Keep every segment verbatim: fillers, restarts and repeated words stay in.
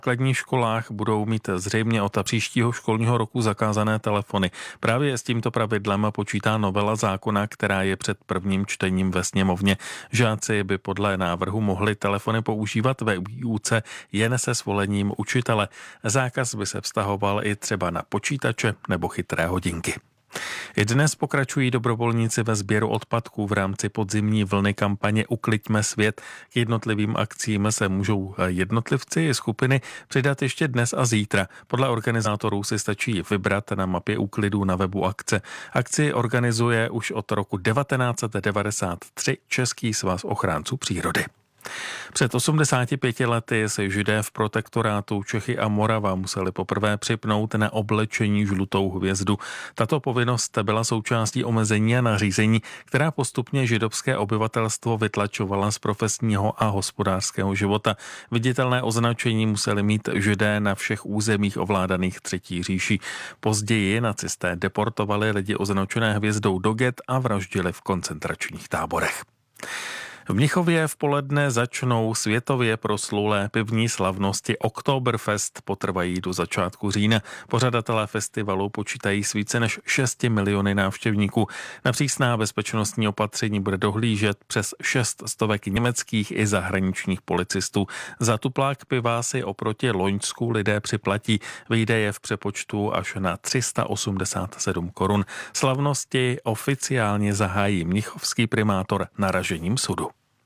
základních školách budou mít zřejmě od příštího školního roku zakázané telefony. Právě s tímto pravidlem počítá novela zákona, která je před prvním čtením ve sněmovně. Žáci by podle návrhu mohli telefony používat ve výuce jen se svolením učitele. Zákaz by se vztahoval i třeba na počítače nebo chytré hodinky. I dnes pokračují dobrovolníci ve sběru odpadků v rámci podzimní vlny kampaně Ukliďme svět. K jednotlivým akcím se můžou jednotlivci i skupiny přidat ještě dnes a zítra. Podle organizátorů si stačí vybrat na mapě úklidu na webu akce. Akci organizuje už od roku devatenáct set devadesát tři Český svaz ochránců přírody. Před osmdesáti pěti lety se Židé v protektorátu Čechy a Morava museli poprvé připnout na oblečení žlutou hvězdu. Tato povinnost byla součástí omezení a nařízení, která postupně židovské obyvatelstvo vytlačovala z profesního a hospodářského života. Viditelné označení museli mít Židé na všech územích ovládaných Třetí říší. Později nacisté deportovali lidi označené hvězdou do get a vraždili v koncentračních táborech. V Mnichově v poledne začnou světově proslulé pivní slavnosti Oktoberfest, potrvají do začátku října. Pořadatelé festivalu počítají s více než šesti miliony návštěvníků. Na přísná bezpečnostní opatření bude dohlížet přes šest stovek německých i zahraničních policistů. Za tuplák piva si oproti loňsku lidé připlatí, vyjde je v přepočtu až na tři sta osmdesát sedm korun. Slavnosti oficiálně zahájí mnichovský primátor naražením sudu.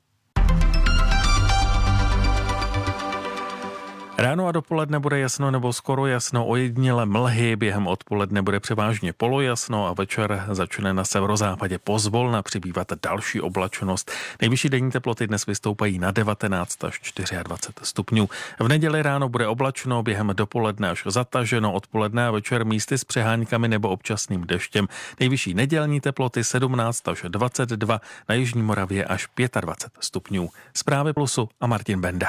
Ráno a dopoledne bude jasno nebo skoro jasno, ojediněle mlhy, během odpoledne bude převážně polojasno a večer začne na severozápadě pozvolna přibývat další oblačnost. Nejvyšší denní teploty dnes vystoupají na devatenáct až dvacet čtyři stupňů. V neděli ráno bude oblačno, během dopoledne až zataženo, odpoledne a večer místy s přeháňkami nebo občasným deštěm. Nejvyšší nedělní teploty sedmnáct až dvacet dva, na jižní Moravě až dvacet pět stupňů. Zprávy Plusu a Martin Benda.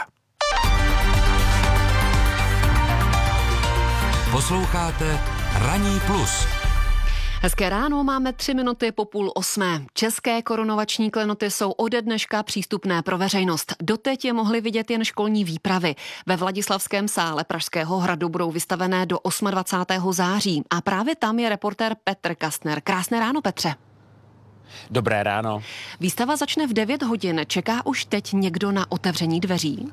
Posloucháte Ranní plus. Hezké ráno, máme tři minuty po půl osmé. České korunovační klenoty jsou ode dneška přístupné pro veřejnost. Doteď je mohly vidět jen školní výpravy. Ve Vladislavském sále Pražského hradu budou vystavené do dvacátého osmého září. A právě tam je reportér Petr Kastner. Krásné ráno, Petře. Dobré ráno. Výstava začne v devět hodin. Čeká už teď někdo na otevření dveří?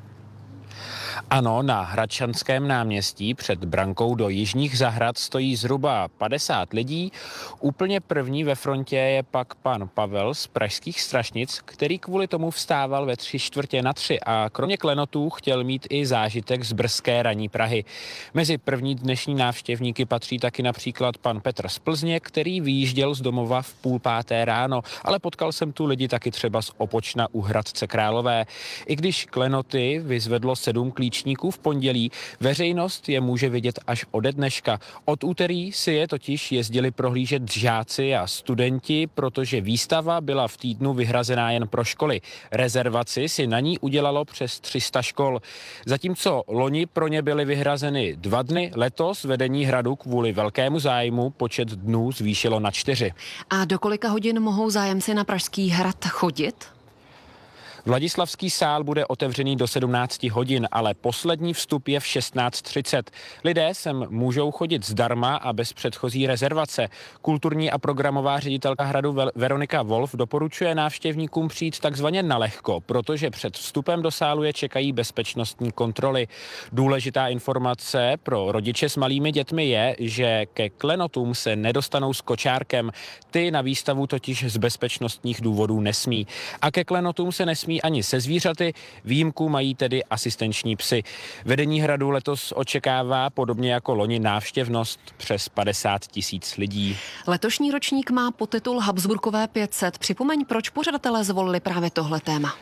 Ano, na Hradčanském náměstí před brankou do Jižních zahrad stojí zhruba padesát lidí. Úplně první ve frontě je pak pan Pavel z Pražských Strašnic, který kvůli tomu vstával ve tři čtvrtě na tři a kromě klenotů chtěl mít i zážitek z brzké ranní Prahy. Mezi první dnešní návštěvníky patří taky například pan Petr z Plzně, který vyjížděl z domova v půl páté ráno, ale potkal jsem tu lidi taky třeba z Opočna u Hradce Králové. I když klenoty vyzvedlo sedm klíčníků v pondělí, veřejnost je může vidět až ode dneška. Od úterý si je totiž jezdili prohlížet žáci a studenti, protože výstava byla v týdnu vyhrazená jen pro školy. Rezervaci si na ní udělalo přes tři sta škol. Zatímco loni pro ně byly vyhrazeny dva dny, letos vedení hradu kvůli velkému zájmu počet dnů zvýšilo na čtyři. A do kolika hodin mohou zájemci na Pražský hrad chodit? Vladislavský sál bude otevřený do sedmnácti hodin, ale poslední vstup je v šestnáct třicet. Lidé sem můžou chodit zdarma a bez předchozí rezervace. Kulturní a programová ředitelka hradu Veronika Wolf doporučuje návštěvníkům přijít takzvaně nalehko, protože před vstupem do sálu je čekají bezpečnostní kontroly. Důležitá informace pro rodiče s malými dětmi je, že ke klenotům se nedostanou s kočárkem. Ty na výstavu totiž z bezpečnostních důvodů nesmí. A ke klenotům se nesmí ani se zvířaty, výjimku mají tedy asistenční psy. Vedení hradu letos očekává podobně jako loni návštěvnost přes padesát tisíc lidí. Letošní ročník má podtitul Habsburkové pět set. Připomeň, proč pořadatelé zvolili právě tohle téma.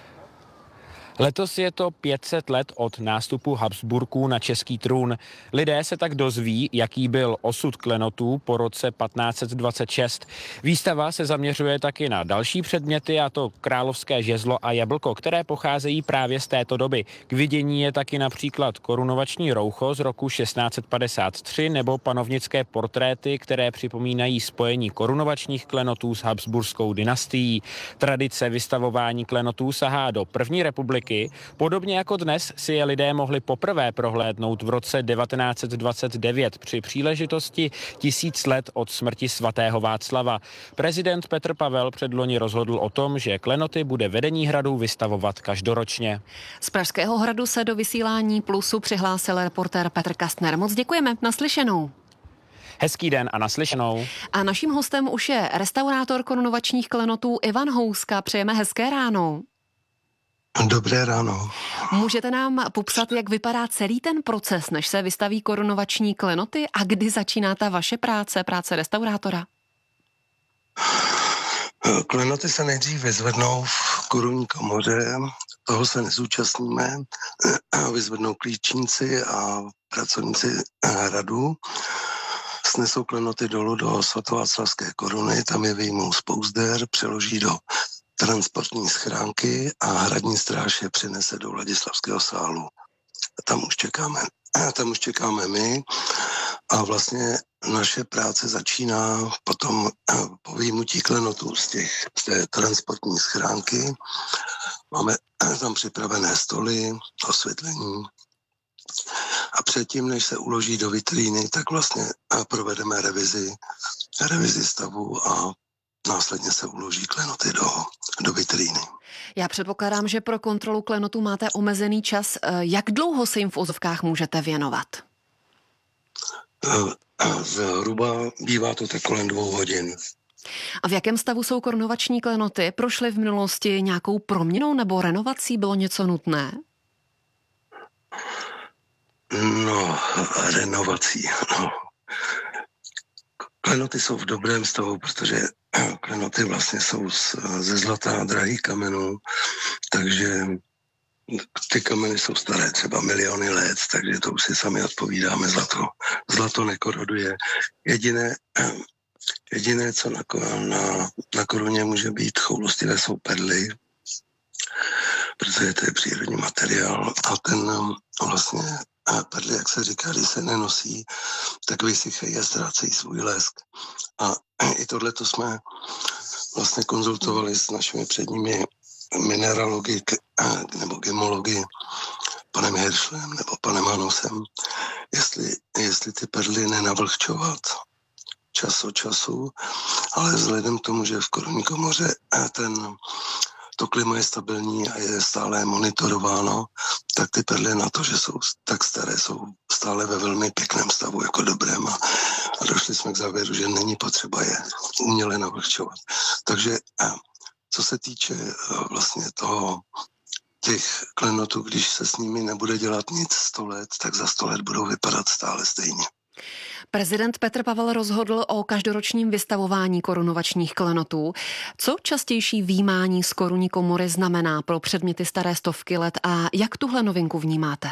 Letos je to pět set let od nástupu Habsburků na český trůn. Lidé se tak dozví, jaký byl osud klenotů po roce patnáct set dvacet šest. Výstava se zaměřuje taky na další předměty, a to královské žezlo a jablko, které pocházejí právě z této doby. K vidění je taky například korunovační roucho z roku šestnáct set padesát tři nebo panovnické portréty, které připomínají spojení korunovačních klenotů s habsburskou dynastií. Tradice vystavování klenotů sahá do první republiky člověky. Podobně jako dnes si je lidé mohli poprvé prohlédnout v roce devatenáct set dvacet devět při příležitosti tisíc let od smrti svatého Václava. Prezident Petr Pavel předloni rozhodl o tom, že klenoty bude vedení hradu vystavovat každoročně. Z Pražského hradu se do vysílání Plusu přihlásil reportér Petr Kastner. Moc děkujeme, naslyšenou. Hezký den a naslyšenou. A naším hostem už je restaurátor korunovačních klenotů Ivan Houska. Přejeme hezké ráno. Dobré ráno. Můžete nám popsat, jak vypadá celý ten proces, než se vystaví korunovační klenoty a kdy začíná ta vaše práce, práce restaurátora? Klenoty se nejdřív vyzvednou v korunní komoře, toho se nezúčastníme, vyzvednou klíčníci a pracovníci hradu, snesou klenoty dolů do svatováclavské koruny, tam je vyjmou z pouzder, přeloží do transportní schránky a hradní stráž je přinese do Vladislavského sálu. Tam už čekáme, tam už čekáme my a vlastně naše práce začíná potom po vyjmutí klenotů z, těch, z té transportní schránky. Máme tam připravené stoly, osvětlení a předtím, než se uloží do vitríny, tak vlastně provedeme revizi, revizi stavu a následně se uloží klenoty do, do vitríny. Já předpokládám, že pro kontrolu klenotů máte omezený čas. Jak dlouho se jim v ozovkách můžete věnovat? Zhruba bývá to tak kolem dvou hodin. A v jakém stavu jsou korunovační klenoty? Prošly v minulosti nějakou proměnou nebo renovací? Bylo něco nutné? No, renovací, no. Klenoty jsou v dobrém stavu, protože klenoty vlastně jsou z, ze zlata a drahých kamenů, takže ty kameny jsou staré třeba miliony let, takže to už si sami odpovídáme, zlato, zlato nekoroduje. Jediné, jediné co na, na, na koruně může být choulostivé, jsou perly, protože to je přírodní materiál a ten vlastně perly, jak se říká, když se nenosí, tak vysychají a ztrácejí svůj lesk. A i tohleto jsme vlastně konzultovali s našimi předními mineralogy nebo gemology, panem Hiršlem nebo panem Hanusem, jestli, jestli ty perly nenavlhčovat čas od času, ale vzhledem k tomu, že v korunní komoře ten to klima je stabilní a je stále monitorováno, tak ty perly na to, že jsou tak staré, jsou stále ve velmi pěkném stavu, jako dobrém a, a došli jsme k závěru, že není potřeba je uměle navlhčovat. Takže co se týče vlastně toho, těch klenotů, když se s nimi nebude dělat nic sto let, tak za sto let budou vypadat stále stejně. Prezident Petr Pavel rozhodl o každoročním vystavování korunovačních klenotů. Co častější výjímání z korunní komory znamená pro předměty staré stovky let a jak tuhle novinku vnímáte?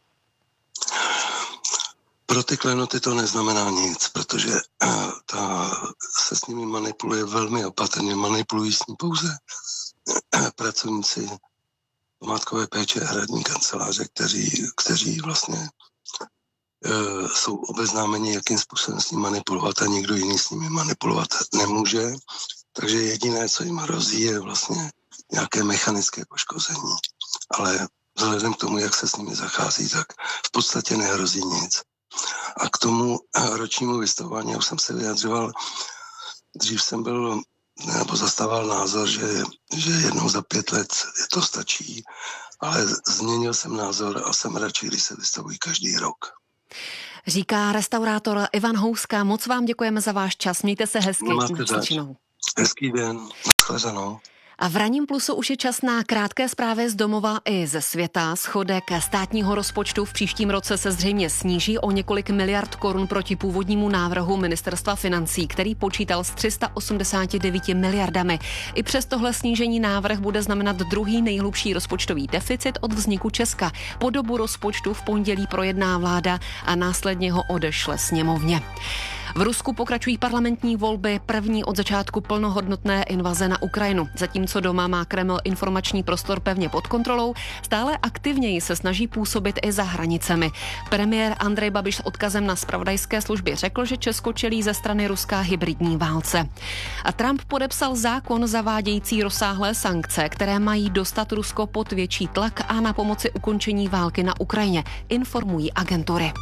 Pro ty klenoty to neznamená nic, protože ta, se s nimi manipuluje velmi opatrně. Manipulují s ní pouze pracovníci památkové péče a hradní kanceláře, kteří, kteří vlastně jsou obeznámeni, jakým způsobem s ním manipulovat a nikdo jiný s nimi manipulovat nemůže. Takže jediné, co jim hrozí, je vlastně nějaké mechanické poškození. Ale vzhledem k tomu, jak se s nimi zachází, tak v podstatě nehrozí nic. A k tomu ročnímu vystavování, já už jsem se vyjadřoval, dřív jsem byl, nebo zastával názor, že, že jednou za pět let to stačí, ale změnil jsem názor a jsem radši, když se vystavují každý rok. Říká restaurátor Ivan Houska. Moc vám děkujeme za váš čas. Mějte se hezky. Hezký den. Nashledanou. A v Ranním plusu už je čas na krátké zprávy z domova i ze světa. Schodek státního rozpočtu v příštím roce se zřejmě sníží o několik miliard korun proti původnímu návrhu Ministerstva financí, který počítal s tři sta osmdesát devět miliardami. I přes tohle snížení návrh bude znamenat druhý nejhlubší rozpočtový deficit od vzniku Česka. Podobu rozpočtu v pondělí projedná vláda a následně ho odešle sněmovně. V Rusku pokračují parlamentní volby, první od začátku plnohodnotné invaze na Ukrajinu. Zatímco doma má Kreml informační prostor pevně pod kontrolou, stále aktivněji se snaží působit i za hranicemi. Premiér Andrej Babiš s odkazem na zpravodajské služby řekl, že Česko čelí ze strany Ruska hybridní válce. A Trump podepsal zákon zavádějící rozsáhlé sankce, které mají dostat Rusko pod větší tlak a na pomoci ukončení války na Ukrajině, informují agentury.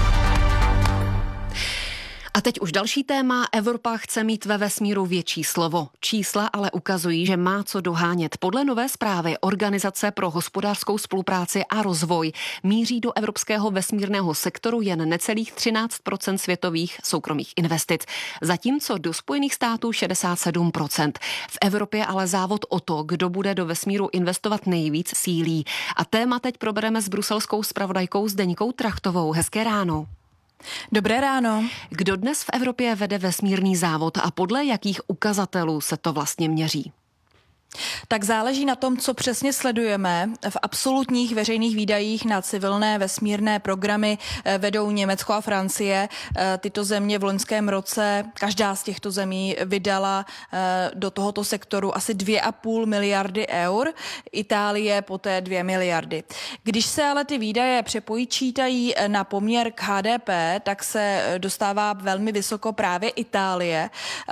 A teď už další téma. Evropa chce mít ve vesmíru větší slovo. Čísla ale ukazují, že má co dohánět. Podle nové zprávy Organizace pro hospodářskou spolupráci a rozvoj míří do evropského vesmírného sektoru jen necelých třináct procent světových soukromých investic, zatímco do Spojených států šedesát sedm procent. V Evropě ale závod o to, kdo bude do vesmíru investovat nejvíc, sílí. A téma teď probereme s bruselskou zpravodajkou Zdeňkou Trachtovou. Hezké ráno. Dobré ráno. Kdo dnes v Evropě vede vesmírný závod a podle jakých ukazatelů se to vlastně měří? Tak záleží na tom, co přesně sledujeme. V absolutních veřejných výdajích na civilné vesmírné programy vedou Německo a Francie. Tyto země v loňském roce, každá z těchto zemí vydala do tohoto sektoru asi dvě a půl miliardy eur, Itálie poté dvě miliardy. Když se ale ty výdaje přepočítají na poměr k H D P, tak se dostává velmi vysoko právě Itálie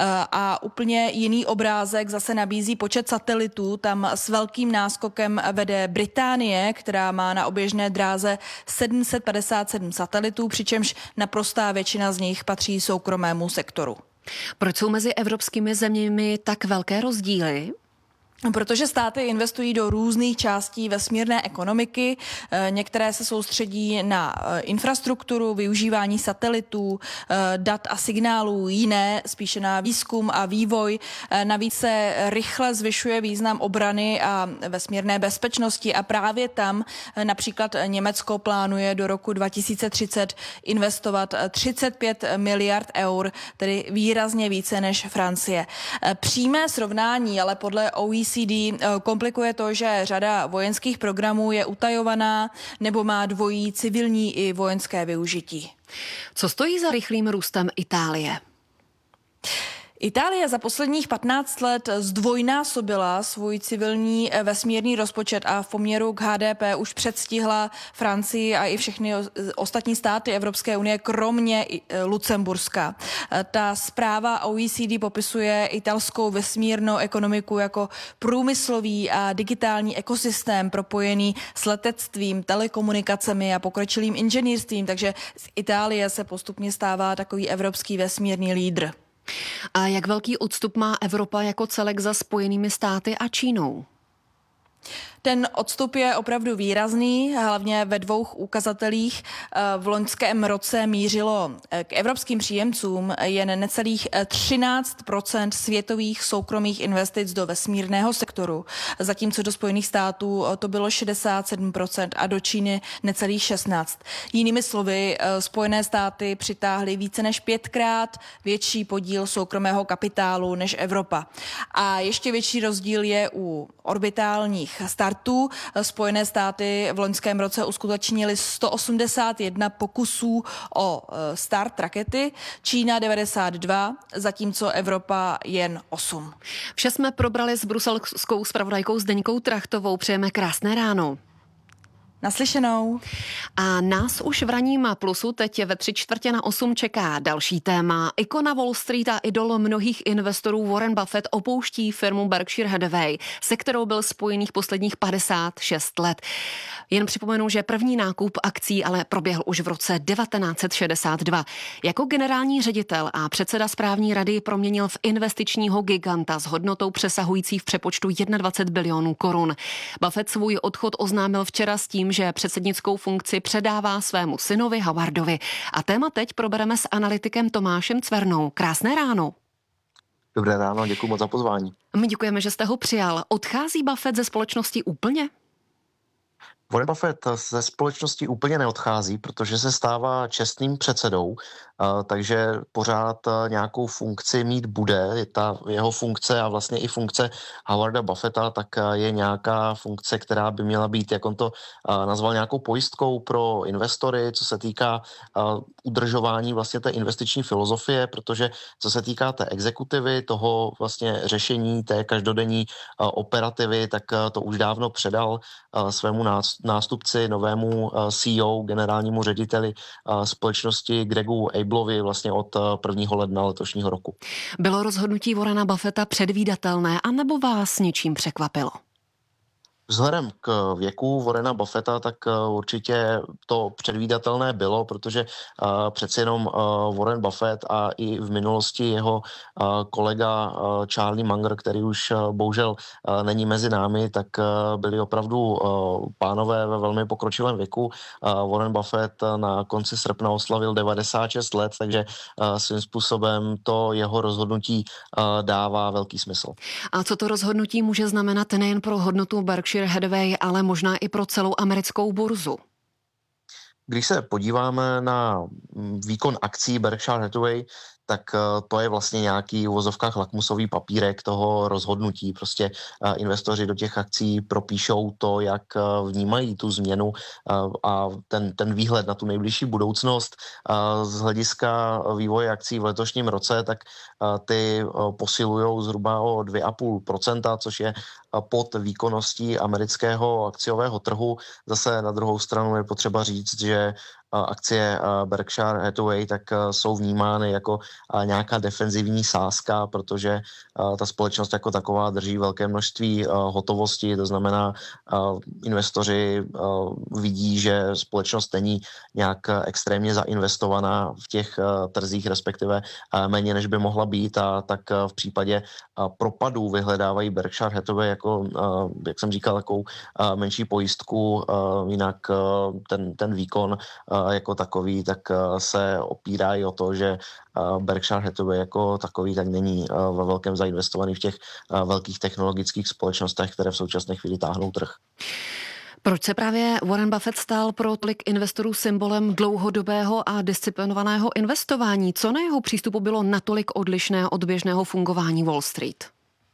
a úplně jiný obrázek zase nabízí počet satelitů. Tam s velkým náskokem vede Británie, která má na oběžné dráze sedm set padesát sedm satelitů, přičemž naprostá většina z nich patří soukromému sektoru. Proč jsou mezi evropskými zeměmi tak velké rozdíly? Protože státy investují do různých částí vesmírné ekonomiky. Některé se soustředí na infrastrukturu, využívání satelitů, dat a signálů, jiné spíše na výzkum a vývoj. Navíc se rychle zvyšuje význam obrany a vesmírné bezpečnosti a právě tam například Německo plánuje do roku dva tisíce třicet investovat třicet pět miliard eur, tedy výrazně více než Francie. Přímé srovnání ale podle O E C D komplikuje to, že řada vojenských programů je utajovaná nebo má dvojí civilní i vojenské využití. Co stojí za rychlým růstem Itálie? Itálie za posledních patnáct let zdvojnásobila svůj civilní vesmírný rozpočet a v poměru k H D P už předstihla Francii a i všechny ostatní státy Evropské unie, kromě Lucemburska. Ta zpráva O E C D popisuje italskou vesmírnou ekonomiku jako průmyslový a digitální ekosystém propojený s letectvím, telekomunikacemi a pokročilým inženýrstvím, takže z Itálie se postupně stává takový evropský vesmírný lídr. A jak velký odstup má Evropa jako celek za Spojenými státy a Čínou? Ten odstup je opravdu výrazný, hlavně ve dvou ukazatelích. V loňském roce mířilo k evropským příjemcům jen necelých třináct procent světových soukromých investic do vesmírného sektoru, zatímco do Spojených států to bylo šedesát sedm procent a do Číny necelých šestnáct procent. Jinými slovy, Spojené státy přitáhly více než pětkrát větší podíl soukromého kapitálu než Evropa. A ještě větší rozdíl je u orbitálních startů. Spojené státy v loňském roce uskutečnily sto osmdesát jedna pokusů o start rakety, Čína devadesát dva, zatímco Evropa jen osm. Vše jsme probrali s bruselskou zpravodajkou Zdeňkou Trachtovou. Přejeme krásné ráno. Naslyšenou. A nás už v Ranním plusu teď ve tři čtvrtě na osm čeká další téma. Ikona Wall Street a idol mnohých investorů Warren Buffett opouští firmu Berkshire Hathaway, se kterou byl spojených posledních padesát šest let. Jen připomenu, že první nákup akcí ale proběhl už v roce devatenáct set šedesát dva. Jako generální ředitel a předseda správní rady proměnil v investičního giganta s hodnotou přesahující v přepočtu dvacet jedna bilionů korun. Buffett svůj odchod oznámil včera s tím, že předsednickou funkci předává svému synovi Howardovi. A téma teď probereme s analytikem Tomášem Cvernou. Krásné ráno. Dobré ráno, děkuji moc za pozvání. My děkujeme, že jste ho přijal. Odchází Buffett ze společnosti úplně? Warren Buffett ze společnosti úplně neodchází, protože se stává čestným předsedou, takže pořád nějakou funkci mít bude. Ta jeho funkce a vlastně i funkce Howarda Buffetta, tak je nějaká funkce, která by měla být, jak on to nazval, nějakou pojistkou pro investory, co se týká udržování vlastně té investiční filozofie, protože co se týká té exekutivy, toho vlastně řešení té každodenní operativy, tak to už dávno předal svému nástupci, novému C E O, generálnímu řediteli společnosti Gregu Ablovi vlastně od prvního ledna letošního roku. Bylo rozhodnutí Warrena Buffetta předvídatelné, anebo vás něčím překvapilo? Vzhledem k věku Warrena Buffetta, tak určitě to předvídatelné bylo, protože přeci jenom Warren Buffett a i v minulosti jeho kolega Charlie Munger, který už bohužel není mezi námi, tak byli opravdu pánové ve velmi pokročilém věku. Warren Buffett na konci srpna oslavil devadesát šest let, takže svým způsobem to jeho rozhodnutí dává velký smysl. A co to rozhodnutí může znamenat nejen pro hodnotu Berkshire Hathaway, ale možná i pro celou americkou burzu? Když se podíváme na výkon akcí Berkshire Hathaway, tak to je vlastně nějaký v uvozovkách lakmusový papírek toho rozhodnutí. Prostě investoři do těch akcí propíšou to, jak vnímají tu změnu a ten, ten výhled na tu nejbližší budoucnost. Z hlediska vývoje akcí v letošním roce, tak ty posilují zhruba o dvě celá pět procenta, což je pod výkonností amerického akciového trhu. Zase na druhou stranu je potřeba říct, že akcie Berkshire Hathaway tak jsou vnímány jako nějaká defenzivní sázka, protože ta společnost jako taková drží velké množství hotovosti, to znamená, investoři vidí, že společnost není nějak extrémně zainvestovaná v těch trzích, respektive méně, než by mohla být, a tak v případě propadů vyhledávají Berkshire Hathaway jako, jak jsem říkal, takovou menší pojistku, jinak ten, ten výkon jako takový, tak se opírá i o to, že Berkshire Hathaway jako takový tak není ve velkém zainvestovaný v těch velkých technologických společnostech, které v současné chvíli táhnou trh. Proč se právě Warren Buffett stal pro tolik investorů symbolem dlouhodobého a disciplinovaného investování? Co na jeho přístupu bylo natolik odlišné od běžného fungování Wall Street?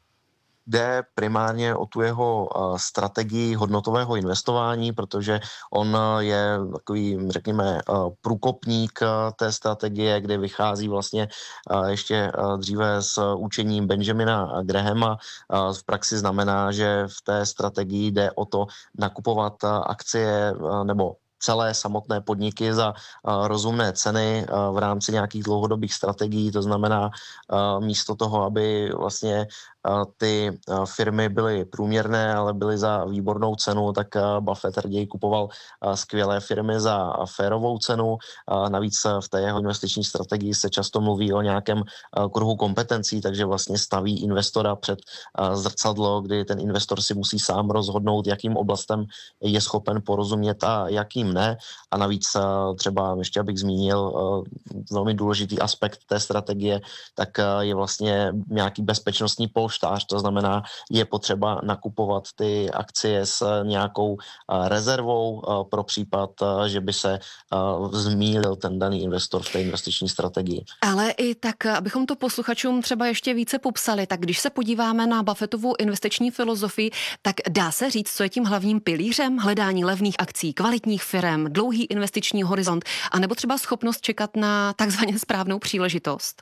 Jde primárně o tu jeho strategii hodnotového investování, protože on je takový, řekněme, průkopník té strategie, kde vychází vlastně ještě dříve s učením Benjamina Grahama. V praxi znamená, že v té strategii jde o to nakupovat akcie nebo celé samotné podniky za uh, rozumné ceny uh, v rámci nějakých dlouhodobých strategií, to znamená uh, místo toho, aby vlastně uh, ty uh, firmy byly průměrné, ale byly za výbornou cenu, tak uh, Buffett raději kupoval uh, skvělé firmy za uh, férovou cenu. Uh, navíc uh, v té jeho investiční strategii se často mluví o nějakém uh, kruhu kompetencí, takže vlastně staví investora před uh, zrcadlo, kdy ten investor si musí sám rozhodnout, jakým oblastem je schopen porozumět a jakým ne. A navíc třeba ještě, abych zmínil velmi důležitý aspekt té strategie, tak je vlastně nějaký bezpečnostní polštář, to znamená, je potřeba nakupovat ty akcie s nějakou rezervou pro případ, že by se zmýlil ten daný investor v té investiční strategii. Ale i tak, abychom to posluchačům třeba ještě více popsali, tak když se podíváme na Buffettovu investiční filozofii, tak dá se říct, co je tím hlavním pilířem? Hledání levných akcí, kvalitních firem, dlouhý investiční horizont, anebo třeba schopnost čekat na takzvaně správnou příležitost?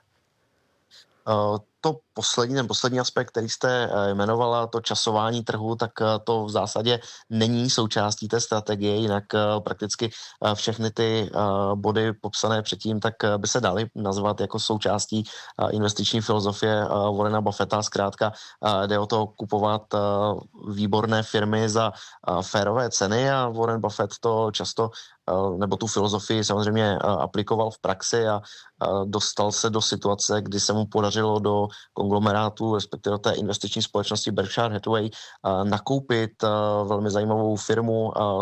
Uh, to poslední, ten poslední aspekt, který jste jmenovala, to časování trhu, tak to v zásadě není součástí té strategie, jinak prakticky všechny ty body popsané předtím, tak by se daly nazvat jako součástí investiční filozofie Warrena Buffetta. Zkrátka jde o to kupovat výborné firmy za férové ceny a Warren Buffett to často nebo tu filozofii samozřejmě aplikoval v praxi a dostal se do situace, kdy se mu podařilo do konglomerátu, respektive té investiční společnosti Berkshire Hathaway, nakoupit velmi zajímavou firmu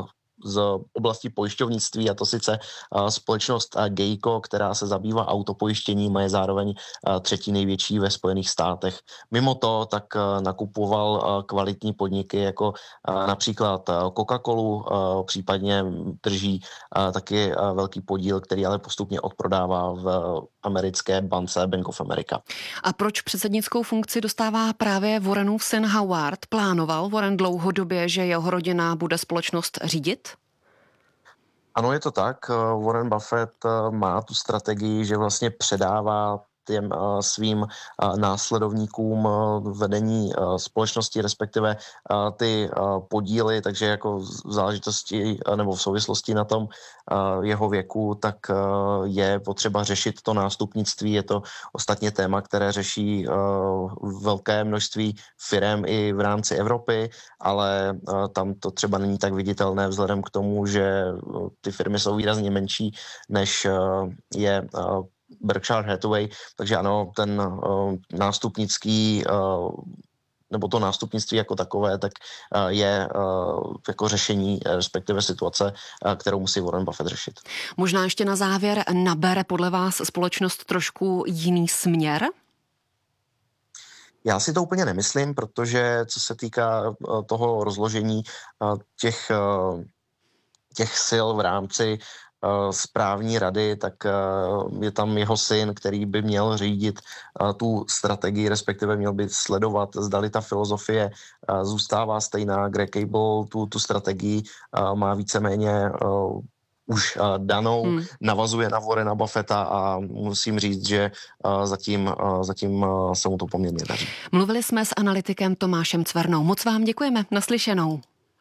z oblasti pojišťovnictví, a to sice společnost Geico, která se zabývá autopojištěním a je zároveň třetí největší ve Spojených státech. Mimo to tak nakupoval kvalitní podniky jako například Coca-Colu, případně drží taky velký podíl, který ale postupně odprodává v americké bance Bank of America. A proč předsednickou funkci dostává právě Warrenův syn Howard? Plánoval Warren dlouhodobě, že jeho rodina bude společnost řídit? Ano, je to tak. Warren Buffett má tu strategii, že vlastně předává těm svým následovníkům vedení společnosti, respektive ty podíly, takže jako v záležitosti nebo v souvislosti na tom jeho věku, tak je potřeba řešit to nástupnictví. Je to ostatně téma, které řeší velké množství firem i v rámci Evropy, ale tam to třeba není tak viditelné vzhledem k tomu, že ty firmy jsou výrazně menší, než je Berkshire Hathaway, takže ano, ten uh, nástupnický uh, nebo to nástupnictví jako takové, tak uh, je uh, jako řešení, respektive situace, uh, kterou musí Warren Buffett řešit. Možná ještě na závěr, nabere podle vás společnost trošku jiný směr? Já si to úplně nemyslím, protože co se týká uh, toho rozložení uh, těch, uh, těch sil v rámci správní rady, tak je tam jeho syn, který by měl řídit tu strategii, respektive měl by sledovat, zdali ta filozofie zůstává stejná. Greg Cable tu, tu strategii má víceméně už danou, hmm. navazuje na Warrena Buffetta a musím říct, že zatím, zatím se mu to poměrně daří. Mluvili jsme s analytikem Tomášem Cvernou. Moc vám děkujeme. Naslyšenou.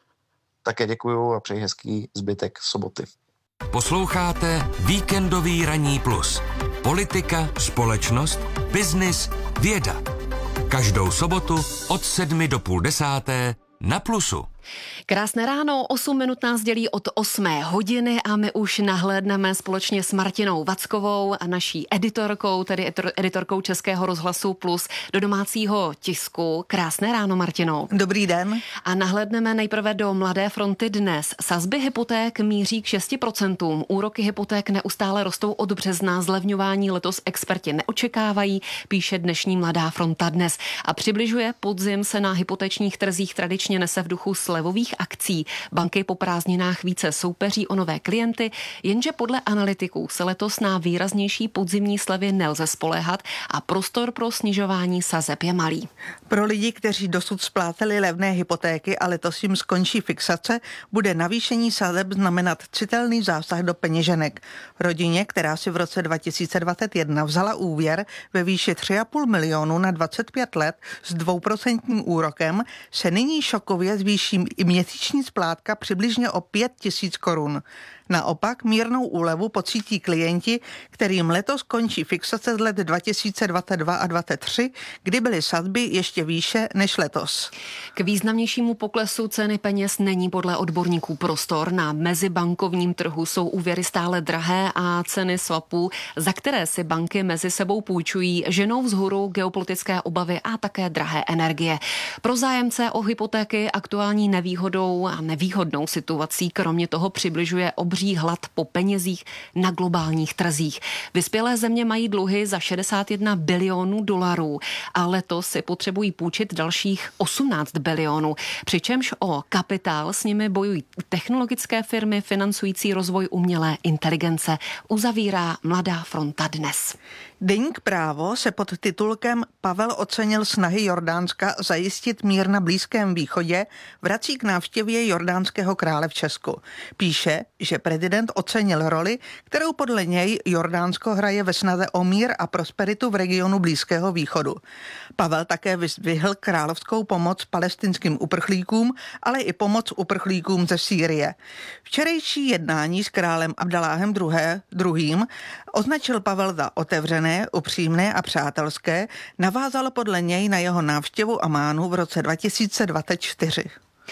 Také děkuju a přeji hezký zbytek soboty. Posloucháte Víkendový ranní plus. Politika, společnost, biznis, věda. Každou sobotu od sedmi do půl desáté na Plusu. Krásné ráno, osm minut nás dělí od osmé hodiny a my už nahlédneme společně s Martinou Vackovou a naší editorkou, tedy editorkou Českého rozhlasu Plus, do domácího tisku. Krásné ráno, Martino. Dobrý den. A nahlédneme nejprve do Mladé fronty dnes. Sazby hypoték míří k šesti procentům. Úroky hypoték neustále rostou od března. Zlevňování letos experti neočekávají, píše dnešní Mladá fronta dnes. A přibližuje podzim se na hypotečních trzích tradičně nese v duchu slevových akcí. Banky po prázdninách více soupeří o nové klienty, jenže podle analytiků se letos na výraznější podzimní slevy nelze spoléhat a prostor pro snižování sazeb je malý. Pro lidi, kteří dosud splátili levné hypotéky a letos jim skončí fixace, bude navýšení sazeb znamenat citelný zásah do peněženek. Rodině, která si v roce dva tisíce dvacet jedna vzala úvěr ve výši tři a půl milionu na dvacet pět let s dvouprocentním úrokem, se nyní šokově zvýší i měsíční splátka přibližně o pět tisíc korun. Naopak mírnou úlevu pocítí klienti, kterým letos končí fixace z let dva tisíce dvacet dva a dvacet tři, kdy byly sazby ještě výše než letos. K významnějšímu poklesu ceny peněz není podle odborníků prostor. Na mezibankovním trhu jsou úvěry stále drahé a ceny swapů, za které si banky mezi sebou půjčují, ženou vzhůru geopolitické obavy a také drahé energie. Pro zájemce o hypotéky aktuální nevýhodou a nevýhodnou situací kromě toho přibližuje obří hlad po penězích na globálních trzích. Vyspělé země mají dluhy za šedesát jedna bilionů dolarů a letos si potřebují půjčit dalších osmnáct bilionů, přičemž o kapitál s nimi bojují technologické firmy financující rozvoj umělé inteligence, uzavírá Mladá fronta dnes. Deník Právo se pod titulkem Pavel ocenil snahy Jordánska zajistit mír na Blízkém východě vrací k návštěvě jordánského krále v Česku. Píše, že prezident ocenil roli, kterou podle něj Jordánsko hraje ve snaze o mír a prosperitu v regionu Blízkého východu. Pavel také vyzdvihl královskou pomoc palestinským uprchlíkům, ale i pomoc uprchlíkům ze Sýrie. Včerejší jednání s králem Abdaláhem druhým. označil Pavel za otevřené, upřímné a přátelské, navázal podle něj na jeho návštěvu Amánu v roce dva tisíce dvacet čtyři.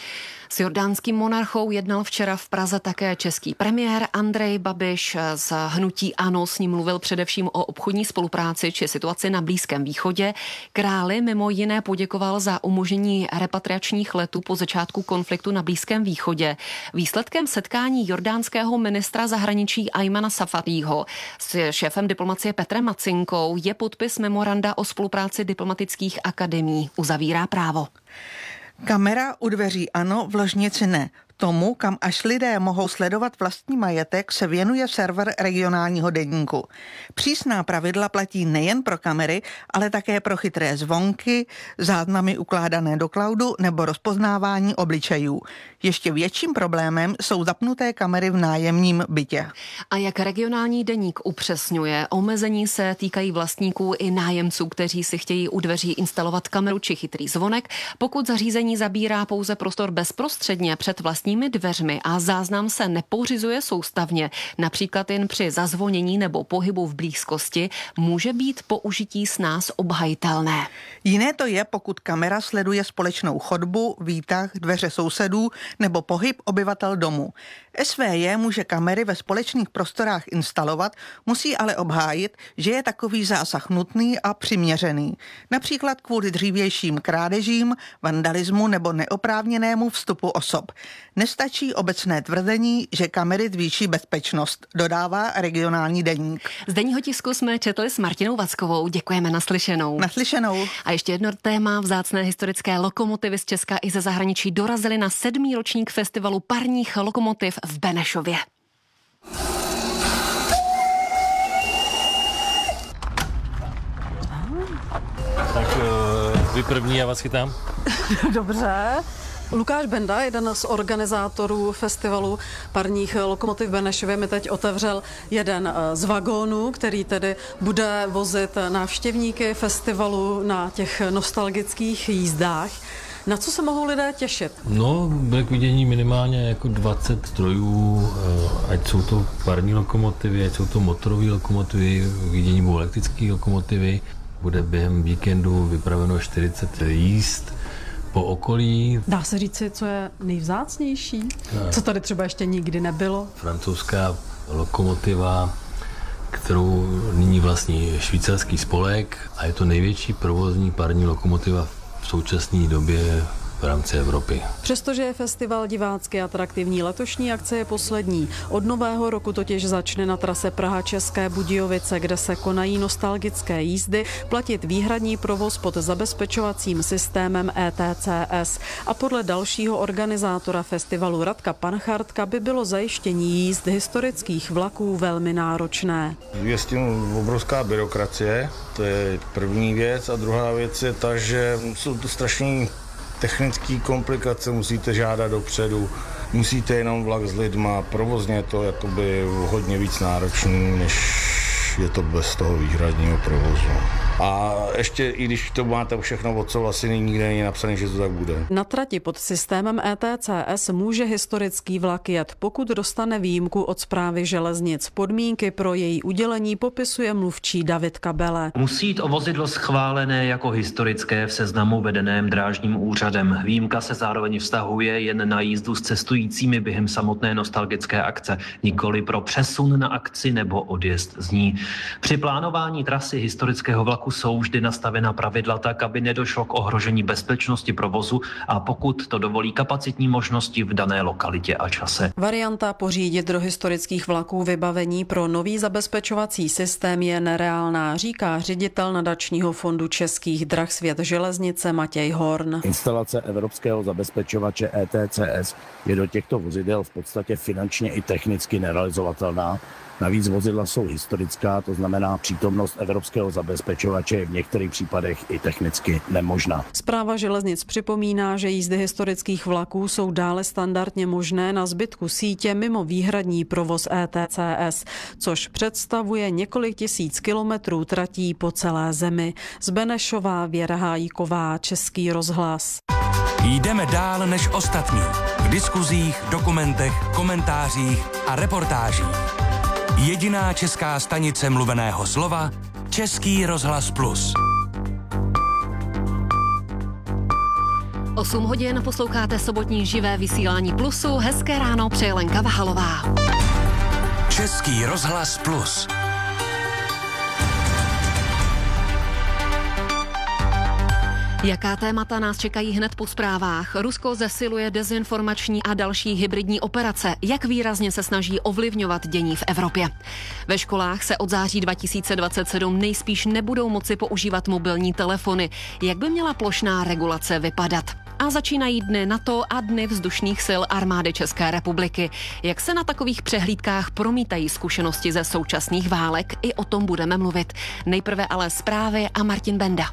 S jordánským monarchou jednal včera v Praze také český premiér Andrej Babiš. Z hnutí ANO s ním mluvil především o obchodní spolupráci či situaci na Blízkém východě. Králi mimo jiné poděkoval za umožnění repatriačních letů po začátku konfliktu na Blízkém východě. Výsledkem setkání jordánského ministra zahraničí Ajmana Safarího s šéfem diplomacie Petrem Macinkou je podpis memoranda o spolupráci diplomatických akademií, uzavírá Právo. Kamera u dveří ano, v ložnici ne. Tomu, kam až lidé mohou sledovat vlastní majetek, se věnuje server regionálního deníku. Přísná pravidla platí nejen pro kamery, ale také pro chytré zvonky, záznamy ukládané do cloudu nebo rozpoznávání obličejů. Ještě větším problémem jsou zapnuté kamery v nájemním bytě. A jak regionální deník upřesňuje, omezení se týkají vlastníků i nájemců, kteří si chtějí u dveří instalovat kameru či chytrý zvonek, pokud zařízení zabírá pouze prostor bezprostředně před vlastní dveřmi a záznam se nepořizuje soustavně, například jen při zazvonění nebo pohybu v blízkosti, může být použití snáz obhajitelné. Jiné to je, pokud kamera sleduje společnou chodbu, výtah, dveře sousedů nebo pohyb obyvatel domu. S V J může kamery ve společných prostorách instalovat, musí ale obhájit, že je takový zásah nutný a přiměřený. Například kvůli dřívějším krádežím, vandalismu nebo neoprávněnému vstupu osob. Nestačí obecné tvrzení, že kamery zvýší bezpečnost, dodává regionální deník. Z denního tisku jsme četli s Martinou Vackovou. Děkujeme, naslyšenou. Naslyšenou. A ještě jedno téma. Vzácné historické lokomotivy z Česka i ze zahraničí dorazily na sedmý ročník festivalu parních lokomotiv v Benešově. Tak vy první, já vás chytám. Dobře. Lukáš Benda, jeden z organizátorů festivalu parních lokomotiv v Benešově, mi teď otevřel jeden z vagónů, který tedy bude vozit návštěvníky festivalu na těch nostalgických jízdách. Na co se mohou lidé těšit? No, bude k vidění minimálně jako dvacet strojů, ať jsou to parní lokomotivy, ať jsou to motorové lokomotivy, k vidění budou elektrické lokomotivy. Bude během víkendu vypraveno čtyřicet jízd po okolí. Dá se říci, co je nejvzácnější? No. Co tady třeba ještě nikdy nebylo? Francouzská lokomotiva, kterou nyní vlastní švýcarský spolek, a je to největší provozní parní lokomotiva v současné době v rámci Evropy. Přestože je festival divácky atraktivní, letošní akce je poslední. Od nového roku totiž začne na trase Praha-České Budějovice, kde se konají nostalgické jízdy, platit výhradní provoz pod zabezpečovacím systémem E T C S. A podle dalšího organizátora festivalu Radka Panchartka by bylo zajištění jízd historických vlaků velmi náročné. Je s tím obrovská byrokracie, to je první věc, a druhá věc je ta, že jsou to strašný technické komplikace, musíte žádat dopředu, musíte jenom vlak s lidma, provozně je to jakoby hodně víc náročný, než je to bez toho výhradního provozu. A ještě, i když to máte všechno odsouhlasené, nikde není napsané, že to tak bude. Na trati pod systémem E T C S může historický vlak jet, pokud dostane výjimku od Správy železnic. Podmínky pro její udělení popisuje mluvčí David Kabele. Musí jít o vozidlo schválené jako historické v seznamu vedeném drážním úřadem. Výjimka se zároveň vztahuje jen na jízdu s cestujícími během samotné nostalgické akce, nikoli pro přesun na akci nebo odjezd z ní. Při plánování trasy historického vlaku jsou vždy nastavena pravidla tak, aby nedošlo k ohrožení bezpečnosti provozu a pokud to dovolí kapacitní možnosti v dané lokalitě a čase. Varianta pořídit do historických vlaků vybavení pro nový zabezpečovací systém je nereálná, říká ředitel nadačního fondu Českých drah Svět železnice Matěj Horn. Instalace evropského zabezpečovače E T C S je do těchto vozidel v podstatě finančně i technicky nerealizovatelná. Navíc vozidla jsou historická, to znamená přítomnost evropského zabezpečovače je v některých případech i technicky nemožná. Správa železnic připomíná, že jízdy historických vlaků jsou dále standardně možné na zbytku sítě mimo výhradní provoz E T C S, což představuje několik tisíc kilometrů tratí po celé zemi. Z Benešova Věra Hájíková, Český rozhlas. Jdeme dál než ostatní. V diskuzích, dokumentech, komentářích a reportážích. Jediná česká stanice mluveného slova, Český rozhlas Plus. osm hodin posloucháte sobotní živé vysílání Plusu. Hezké ráno přeje Lenka Vahalová. Český rozhlas Plus. Jaká témata nás čekají hned po zprávách? Rusko zesiluje dezinformační a další hybridní operace. Jak výrazně se snaží ovlivňovat dění v Evropě? Ve školách se od září dva tisíce dvacet sedm nejspíš nebudou moci používat mobilní telefony. Jak by měla plošná regulace vypadat? A začínají dny NATO a dny vzdušných sil armády České republiky. Jak se na takových přehlídkách promítají zkušenosti ze současných válek? I o tom budeme mluvit. Nejprve ale zprávy a Martin Benda.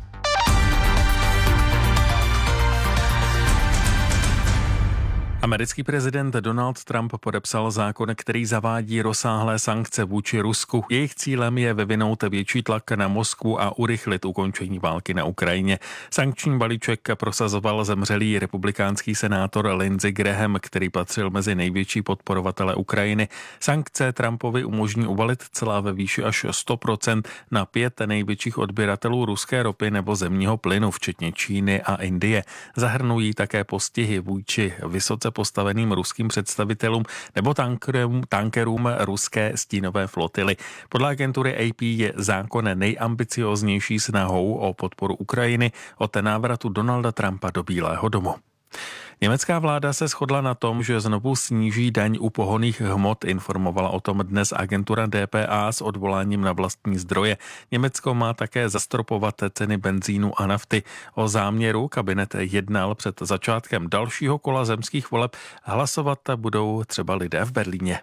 Americký prezident Donald Trump podepsal zákon, který zavádí rozsáhlé sankce vůči Rusku. Jejich cílem je vyvinout větší tlak na Moskvu a urychlit ukončení války na Ukrajině. Sankční balíček prosazoval zemřelý republikánský senátor Lindsey Graham, který patřil mezi největší podporovatele Ukrajiny. Sankce Trumpovi umožní uvalit celá ve výši až sto procent na pět největších odběratelů ruské ropy nebo zemního plynu, včetně Číny a Indie. Zahrnují také postihy vůči vysoce postaveným ruským představitelům nebo tankerům, tankerům ruské stínové flotily. Podle agentury A P je zákon nejambicioznější snahou o podporu Ukrajiny od návratu Donalda Trumpa do Bílého domu. Německá vláda se shodla na tom, že znovu sníží daň u pohonných hmot, informovala o tom dnes agentura D P A s odvoláním na vlastní zdroje. Německo má také zastropovat ceny benzínu a nafty. O záměru kabinet jednal před začátkem dalšího kola zemských voleb. Hlasovat budou třeba lidé v Berlíně.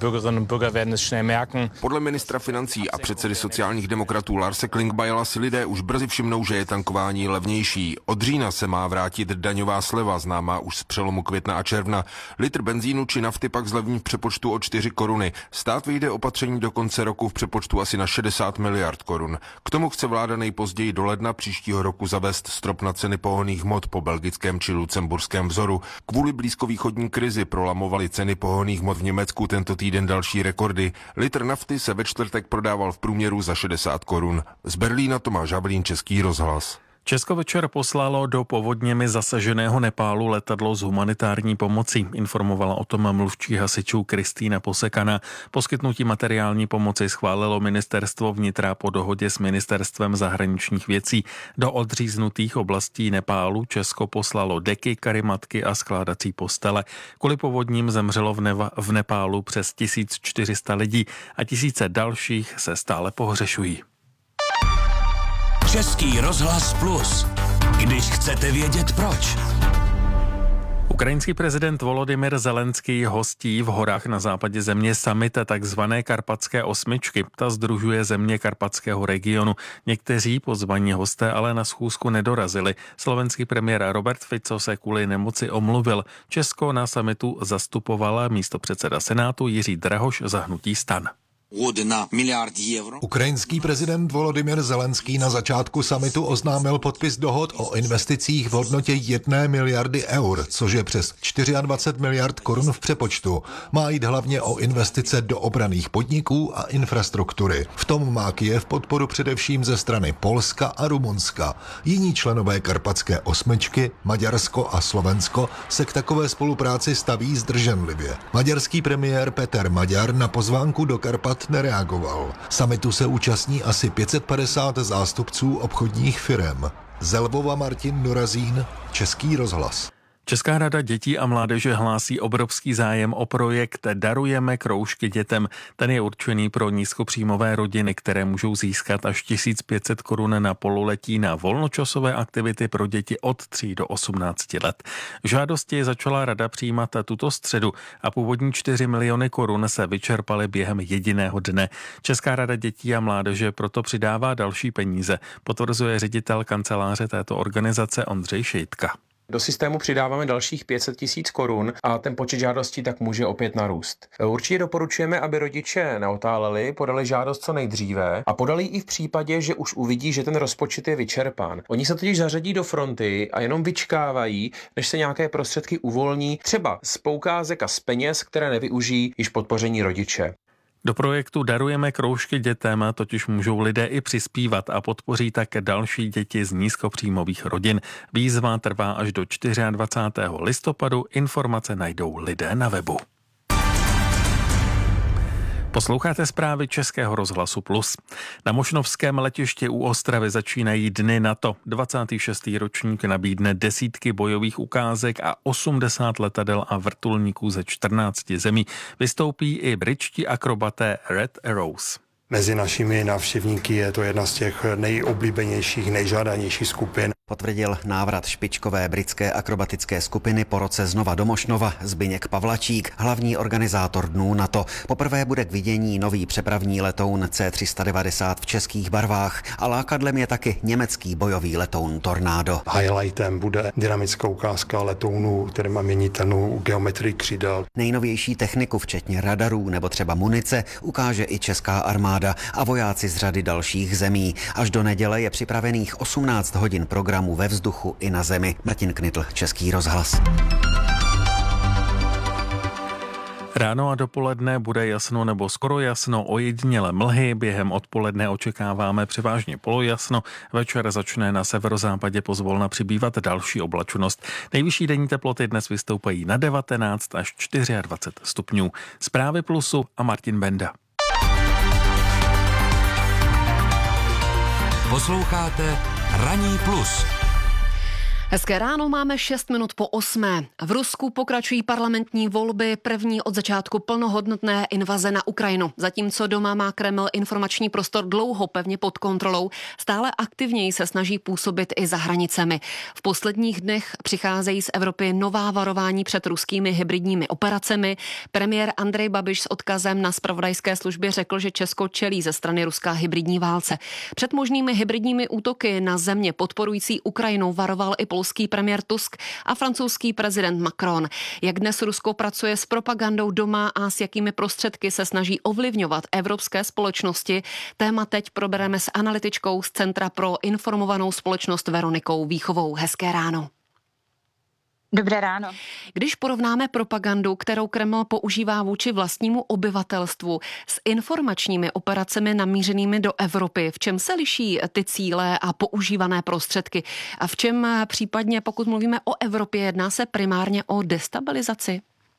Podle ministra financí a předsedy sociálních demokratů Larse Klingbeila si lidé už brzy všimnou, že je tankování levnější. Od října se má vrátit daňová sleva, známá už z přelomu května a června. Litr benzínu či nafty pak zlevní v přepočtu o čtyři koruny. Stát vyjde opatření do konce roku v přepočtu asi na šedesát miliard korun. K tomu chce vláda nejpozději do ledna příštího roku zavést strop na ceny pohonných hmot po belgickém či lucemburském vzoru. Kvůli blízkovýchodní krizi prolamovaly ceny pohonných hmot v Německu tento týden další rekordy. Litr nafty se ve čtvrtek prodával v průměru za šedesát korun. Z Berlína Tomáš Havlín, Český rozhlas. Česko večer poslalo do povodněmi zasaženého Nepálu letadlo s humanitární pomocí. Informovala o tom mluvčí hasičů Kristýna Posekana. Poskytnutí materiální pomoci schválilo ministerstvo vnitra po dohodě s ministerstvem zahraničních věcí. Do odříznutých oblastí Nepálu Česko poslalo deky, karimatky a skládací postele. Kvůli povodním zemřelo v, Neva, v Nepálu přes tisíc čtyři sta lidí a tisíce dalších se stále pohřešují. Český rozhlas Plus. Když chcete vědět proč. Ukrajinský prezident Volodymyr Zelenský hostí v horách na západě země summit takzvané Karpatské osmičky. Ta sdružuje země karpatského regionu. Někteří pozvaní hosté ale na schůzku nedorazili. Slovenský premiér Robert Fico se kvůli nemoci omluvil. Česko na summitu zastupovala místopředseda Senátu Jiří Drahoš za hnutí STAN. Ukrajinský prezident Volodymyr Zelenský na začátku summitu oznámil podpis dohod o investicích v hodnotě jedné miliardy eur, což je přes dvacet čtyři miliard korun v přepočtu. Má jít hlavně o investice do obranných podniků a infrastruktury. V tom má Kyjev podporu především ze strany Polska a Rumunska. Jiní členové Karpatské osmičky, Maďarsko a Slovensko, se k takové spolupráci staví zdrženlivě. Maďarský premiér Peter Maďar na pozvánku do Karpat nereagoval. Summitu se účastní asi pět set padesát zástupců obchodních firem. Z Lvova Martin Dorazín, Český rozhlas. Česká rada dětí a mládeže hlásí obrovský zájem o projekt Darujeme kroužky dětem. Ten je určený pro nízkopříjmové rodiny, které můžou získat až tisíc pět set korun na pololetí na volnočasové aktivity pro děti od tří do osmnácti let. Žádosti začala rada přijímat tuto středu a původní čtyři miliony korun se vyčerpaly během jediného dne. Česká rada dětí a mládeže proto přidává další peníze, potvrzuje ředitel kanceláře této organizace Ondřej Šejtka. Do systému přidáváme dalších pět set tisíc korun a ten počet žádostí tak může opět narůst. Určitě doporučujeme, aby rodiče neotáleli, podali žádost co nejdříve a podali i v případě, že už uvidí, že ten rozpočet je vyčerpán. Oni se totiž zařadí do fronty a jenom vyčkávají, než se nějaké prostředky uvolní, třeba z poukázek a z peněz, které nevyužijí již podpoření rodiče. Do projektu Darujeme kroužky dětem totiž můžou lidé i přispívat a podpoří tak další děti z nízkopříjmových rodin. Výzva trvá až do dvacátého čtvrtého listopadu. Informace najdou lidé na webu. Posloucháte zprávy Českého rozhlasu Plus. Na Mošnovském letišti u Ostravy začínají dny NATO. dvacátý šestý ročník nabídne desítky bojových ukázek a osmdesát letadel a vrtulníků ze čtrnácti zemí. Vystoupí i britští akrobaté Red Arrows. Mezi našimi návštěvníky je to jedna z těch nejoblíbenějších, nejžádanějších skupin. Potvrdil návrat špičkové britské akrobatické skupiny po roce znova do Mošnova Zbyněk Pavlačík, hlavní organizátor dnů NATO. Poprvé bude k vidění nový přepravní letoun C tři sta devadesát v českých barvách a lákadlem je taky německý bojový letoun Tornado. Highlightem bude dynamická ukázka letounů, který má měnitelnou geometrii křídel. Nejnovější techniku, včetně radarů nebo třeba munice, ukáže i česká armáda a vojáci z řady dalších zemí. Až do neděle je připravených osmnáct hodin programu ve vzduchu i na zemi. Martin Knitl, Český rozhlas. Ráno a dopoledne bude jasno nebo skoro jasno, ojediněle mlhy, během odpoledne očekáváme převážně polojasno, večer začne na severozápadě pozvolna přibývat další oblačnost. Nejvyšší denní teploty dnes vystoupají na devatenáct až dvacet čtyři stupňů. Zprávy Plusu a Martin Benda. Posloucháte Ranní plus. Hezké ráno, máme šest minut po osmé. V Rusku pokračují parlamentní volby, první od začátku plnohodnotné invaze na Ukrajinu. Zatímco doma má Kreml informační prostor dlouho pevně pod kontrolou, stále aktivněji se snaží působit i za hranicemi. V posledních dnech přicházejí z Evropy nová varování před ruskými hybridními operacemi. Premiér Andrej Babiš s odkazem na zpravodajské službě řekl, že Česko čelí ze strany Ruska hybridní válce. Před možnými hybridními útoky na země podporující Ukrajinu varoval i polský premiér Tusk a francouzský prezident Macron. Jak dnes Rusko pracuje s propagandou doma a s jakými prostředky se snaží ovlivňovat evropské společnosti, téma teď probereme s analytičkou z Centra pro informovanou společnost Veronikou Víchovou. Hezké ráno. Dobré ráno. Když porovnáme propagandu, kterou Kreml používá vůči vlastnímu obyvatelstvu, s informačními operacemi namířenými do Evropy, v čem se liší ty cíle a používané prostředky? A v čem případně, pokud mluvíme o Evropě, jedná se primárně o destabilizaci?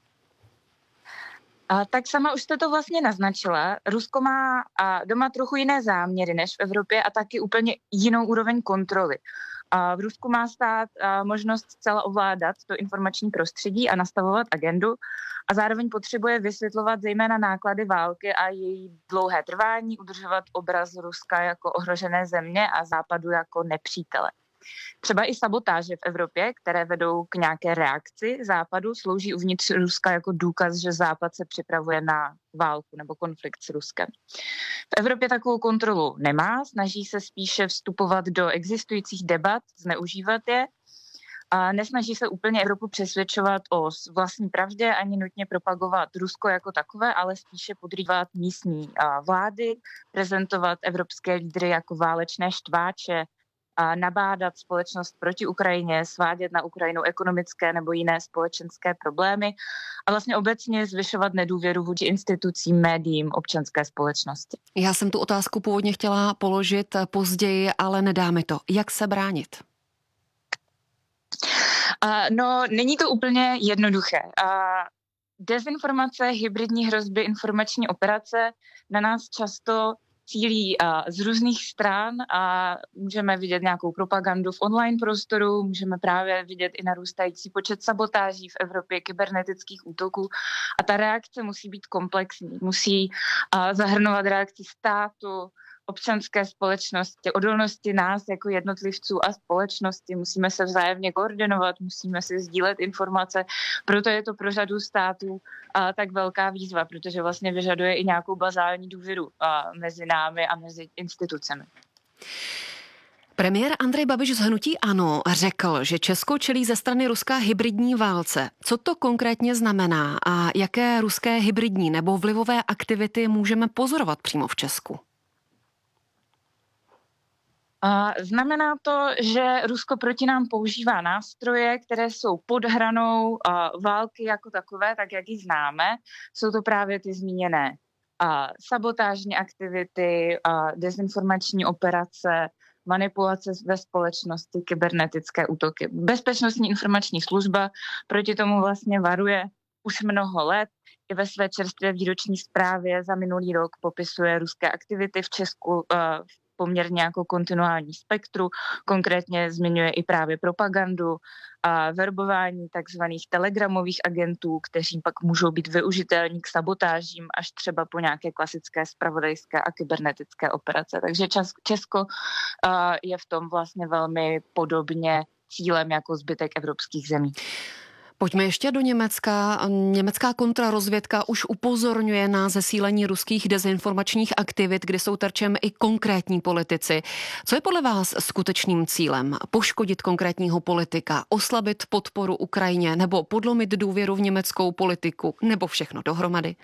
A tak sama už jste to vlastně naznačila. Rusko má a doma trochu jiné záměry než v Evropě a taky úplně jinou úroveň kontroly. A v Rusku má stát možnost zcela ovládat to informační prostředí a nastavovat agendu a zároveň potřebuje vysvětlovat zejména náklady války a její dlouhé trvání, udržovat obraz Ruska jako ohrožené země a Západu jako nepřítele. Třeba i sabotáže v Evropě, které vedou k nějaké reakci Západu, slouží uvnitř Ruska jako důkaz, že Západ se připravuje na válku nebo konflikt s Ruskem. V Evropě takovou kontrolu nemá, snaží se spíše vstupovat do existujících debat, zneužívat je a nesnaží se úplně Evropu přesvědčovat o vlastní pravdě ani nutně propagovat Rusko jako takové, ale spíše podrývat místní vlády, prezentovat evropské lídry jako válečné štváče, a nabádat společnost proti Ukrajině, svádět na Ukrajinu ekonomické nebo jiné společenské problémy a vlastně obecně zvyšovat nedůvěru vůči institucím, médiím, občanské společnosti. Já jsem tu otázku původně chtěla položit později, ale nedá mi to. Jak se bránit? Uh, no, není to úplně jednoduché. Uh, dezinformace, hybridní hrozby, informační operace na nás často cílí z různých stran a můžeme vidět nějakou propagandu v online prostoru, můžeme právě vidět i narůstající počet sabotáží v Evropě, kybernetických útoků a ta reakce musí být komplexní, musí zahrnovat reakci státu, občanské společnosti, odolnosti nás jako jednotlivců a společnosti. Musíme se vzájemně koordinovat, musíme si sdílet informace. Proto je to pro řadu států a, tak velká výzva, protože vlastně vyžaduje i nějakou bazální důvěru a, mezi námi a mezi institucemi. Premiér Andrej Babiš z hnutí ANO řekl, že Česko čelí ze strany Ruska hybridní válce. Co to konkrétně znamená a jaké ruské hybridní nebo vlivové aktivity můžeme pozorovat přímo v Česku? Znamená to, že Rusko proti nám používá nástroje, které jsou pod hranou války jako takové, tak jak ji známe. Jsou to právě ty zmíněné a sabotážní aktivity, a dezinformační operace, manipulace ve společnosti, kybernetické útoky. Bezpečnostní informační služba proti tomu vlastně varuje už mnoho let. I ve své čerstvé výroční zprávě za minulý rok popisuje ruské aktivity v Česku v poměrně jako kontinuální spektru. Konkrétně zmiňuje i právě propagandu a verbování takzvaných telegramových agentů, kteří pak můžou být využitelní k sabotážím až třeba po nějaké klasické zpravodajské a kybernetické operace. Takže Česko je v tom vlastně velmi podobně cílem jako zbytek evropských zemí. Pojďme ještě do Německa. Německá kontrarozvědka už upozorňuje na zesílení ruských dezinformačních aktivit, kde jsou terčem i konkrétní politici. Co je podle vás skutečným cílem? Poškodit konkrétního politika, oslabit podporu Ukrajině nebo podlomit důvěru v německou politiku, nebo všechno dohromady?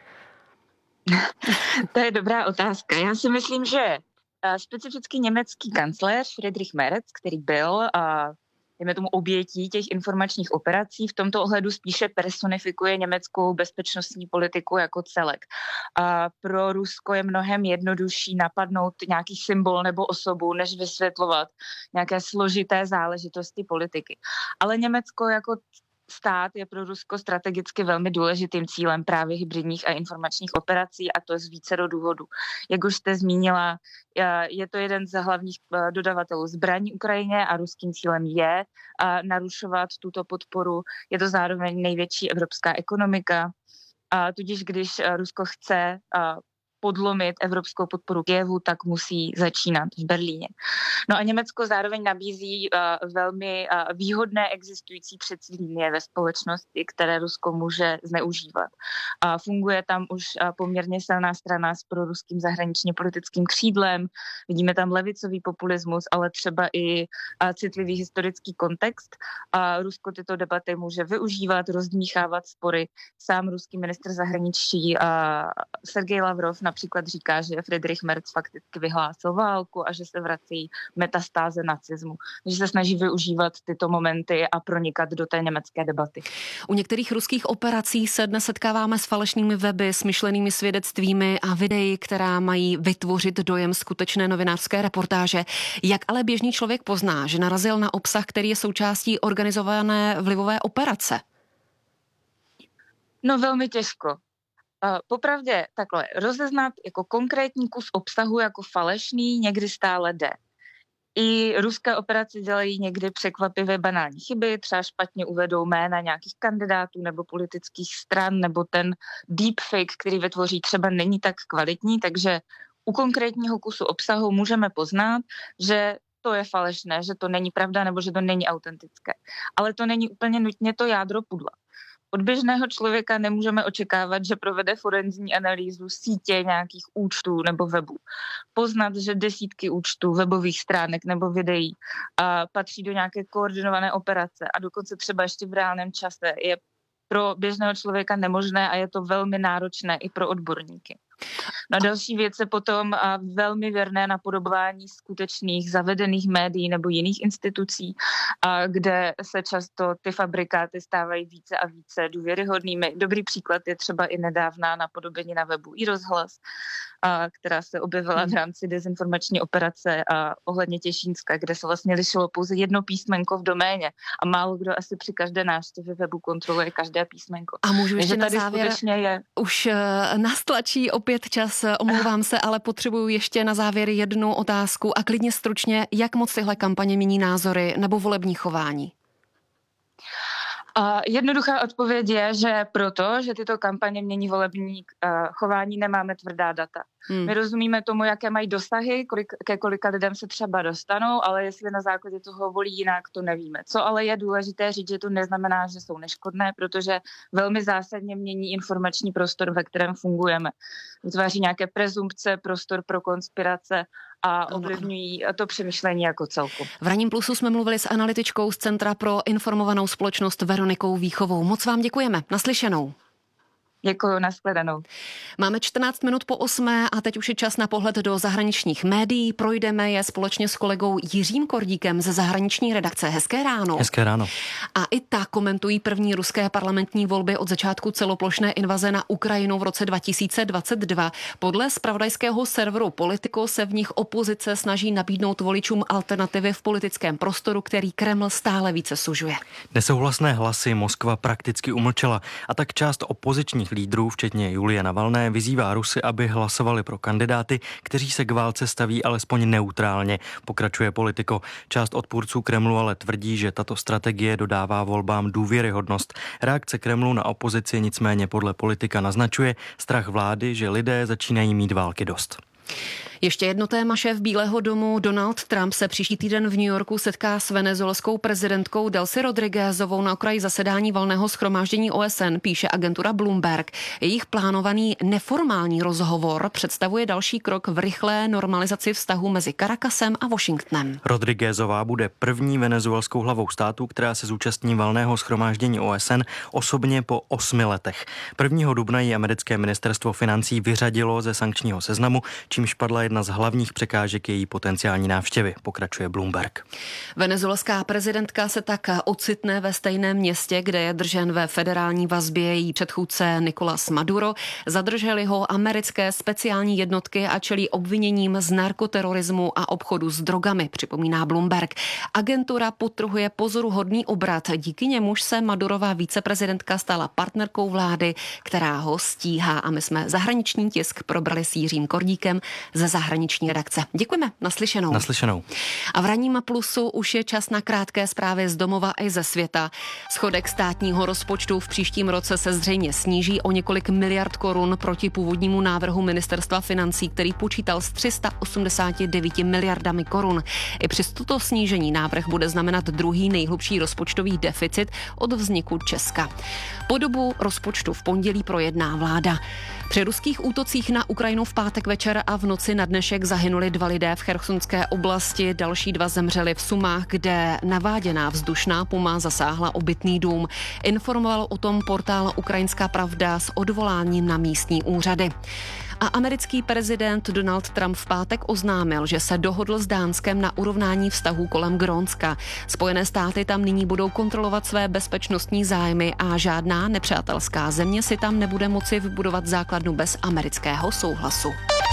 To je dobrá otázka. Já si myslím, že specificky německý kancléř Friedrich Merz, který byl dejme tomu obětí těch informačních operací, v tomto ohledu spíše personifikuje německou bezpečnostní politiku jako celek. A pro Rusko je mnohem jednodušší napadnout nějaký symbol nebo osobu, než vysvětlovat nějaké složité záležitosti politiky. Ale Německo jako stát je pro Rusko strategicky velmi důležitým cílem právě hybridních a informačních operací, a to z vícero důvodů. Jak už jste zmínila, je to jeden z hlavních dodavatelů zbraní Ukrajině a ruským cílem je narušovat tuto podporu. Je to zároveň největší evropská ekonomika, a tudíž když Rusko chce podlomit evropskou podporu Kyjevu, tak musí začínat v Berlíně. No a Německo zároveň nabízí uh, velmi uh, výhodné existující třecí linie ve společnosti, které Rusko může zneužívat. Uh, funguje tam už uh, poměrně silná strana s proruským zahraničně politickým křídlem, vidíme tam levicový populismus, ale třeba i uh, citlivý historický kontext. Uh, Rusko tyto debaty může využívat, rozdmíchávat spory. Sám ruský ministr zahraničí uh, Sergej Lavrov například říká, že Friedrich Merz fakticky vyhlásil válku a že se vrací metastáze nacismu. Že se snaží využívat tyto momenty a pronikat do té německé debaty. U některých ruských operací se dnes setkáváme s falešnými weby, smyšlenými svědectvími a videí, která mají vytvořit dojem skutečné novinářské reportáže. Jak ale běžný člověk pozná, že narazil na obsah, který je součástí organizované vlivové operace? No velmi těžko. Popravdě takhle, rozeznat jako konkrétní kus obsahu jako falešný někdy stále jde. I ruské operace dělají někdy překvapivě banální chyby, třeba špatně uvedou jména nějakých kandidátů nebo politických stran, nebo ten deepfake, který vytvoří, třeba není tak kvalitní, takže u konkrétního kusu obsahu můžeme poznat, že to je falešné, že to není pravda nebo že to není autentické. Ale to není úplně nutně to jádro pudla. Od běžného člověka nemůžeme očekávat, že provede forenzní analýzu sítě nějakých účtů nebo webů. Poznat, že desítky účtů, webových stránek nebo videí a patří do nějaké koordinované operace a dokonce třeba ještě v reálném čase je pro běžného člověka nemožné a je to velmi náročné i pro odborníky. No a další věc je potom velmi věrné napodobování skutečných zavedených médií nebo jiných institucí, kde se často ty fabrikáty stávají více a více důvěryhodnými. Dobrý příklad je třeba i nedávná napodobení na webu iRozhlas, která se objevila v rámci dezinformační operace ohledně Těšínska, kde se vlastně lišilo pouze jedno písmenko v doméně a málo kdo asi při každé návštěvě webu kontroluje každé písmenko. A můžu ještě na závěr, je... už nás tlačí opět čas, omlouvám se, ale potřebuju ještě na závěr jednu otázku a klidně stručně, jak moc tyhle kampaně mění názory nebo volební chování? Uh, jednoduchá odpověď je, že proto, že tyto kampaně mění volební uh, chování, nemáme tvrdá data. Hmm. My rozumíme tomu, jaké mají dosahy, kolik, ke kolika lidem se třeba dostanou, ale jestli na základě toho volí jinak, to nevíme. Co ale je důležité říct, že to neznamená, že jsou neškodné, protože velmi zásadně mění informační prostor, ve kterém fungujeme. Vytváří nějaké prezumpce, prostor pro konspirace a ovlivňují to přemýšlení jako celku. V Ranním plusu jsme mluvili s analytičkou z Centra pro informovanou společnost Veronikou Víchovou. Moc vám děkujeme. Naslyšenou. Děkuji, nashledanou. Máme čtrnáct minut po osmé a teď už je čas na pohled do zahraničních médií. Projdeme je společně s kolegou Jiřím Kordíkem ze zahraniční redakce. Hezké ráno. Hezké ráno. A i tak komentují první ruské parlamentní volby od začátku celoplošné invaze na Ukrajinu v roce dva tisíce dvacet dva. Podle zpravodajského serveru Politico se v nich opozice snaží nabídnout voličům alternativy v politickém prostoru, který Kreml stále více sužuje. Nesouhlasné hlasy Moskva prakticky umlčela a tak část opozičních lídrů, včetně Julie Navalné, vyzývá Rusy, aby hlasovali pro kandidáty, kteří se k válce staví alespoň neutrálně, pokračuje Politico. Část odpůrců Kremlu ale tvrdí, že tato strategie dodává volbám důvěryhodnost. Reakce Kremlu na opozici nicméně podle Politika naznačuje strach vlády, že lidé začínají mít války dost. Ještě jedno téma. Šéf Bílého domu Donald Trump se příští týden v New Yorku setká s venezuelskou prezidentkou Delcy Rodriguezovou na okraji zasedání valného shromáždění O S N, píše agentura Bloomberg. Jejich plánovaný neformální rozhovor představuje další krok v rychlé normalizaci vztahu mezi Caracasem a Washingtonem. Rodriguezová bude první venezuelskou hlavou státu, která se zúčastní valného shromáždění O S N osobně po osmi letech. prvního dubna ji americké ministerstvo financí vyřadilo ze sankčního seznamu, čímž padla jedna z hlavních překážek její potenciální návštěvy, pokračuje Bloomberg. Venezuelská prezidentka se tak ocitne ve stejném městě, kde je držen ve federální vazbě její předchůdce Nicolás Maduro. Zadrželi ho americké speciální jednotky a čelí obviněním z narkoterorismu a obchodu s drogami, připomíná Bloomberg. Agentura podtrhuje pozoruhodný obrat, díky němuž se Madurová viceprezidentka stala partnerkou vlády, která ho stíhá. A my jsme zahraniční tisk probrali s Jiřím Kordíkem ze zahraniční redakce. Děkujeme, naslyšenou. Naslyšenou. A v ranním plusu už je čas na krátké zprávy z domova i ze světa. Schodek státního rozpočtu v příštím roce se zřejmě sníží o několik miliard korun proti původnímu návrhu ministerstva financí, který počítal s tři sta osmdesát devět miliardami korun. I přes toto snížení návrh bude znamenat druhý nejhlubší rozpočtový deficit od vzniku Česka. Podobu rozpočtu v pondělí projedná vláda. Při ruských útocích na Ukrajinu v pátek večer a v noci na dnešek zahynuli dva lidé v Chersonské oblasti, další dva zemřeli v Sumách, kde naváděná vzdušná puma zasáhla obytný dům. Informoval o tom portál Ukrajinská pravda s odvoláním na místní úřady. A americký prezident Donald Trump v pátek oznámil, že se dohodl s Dánskem na urovnání vztahů kolem Grónska. Spojené státy tam nyní budou kontrolovat své bezpečnostní zájmy a žádná nepřátelská země si tam nebude moci vybudovat základnu bez amerického souhlasu.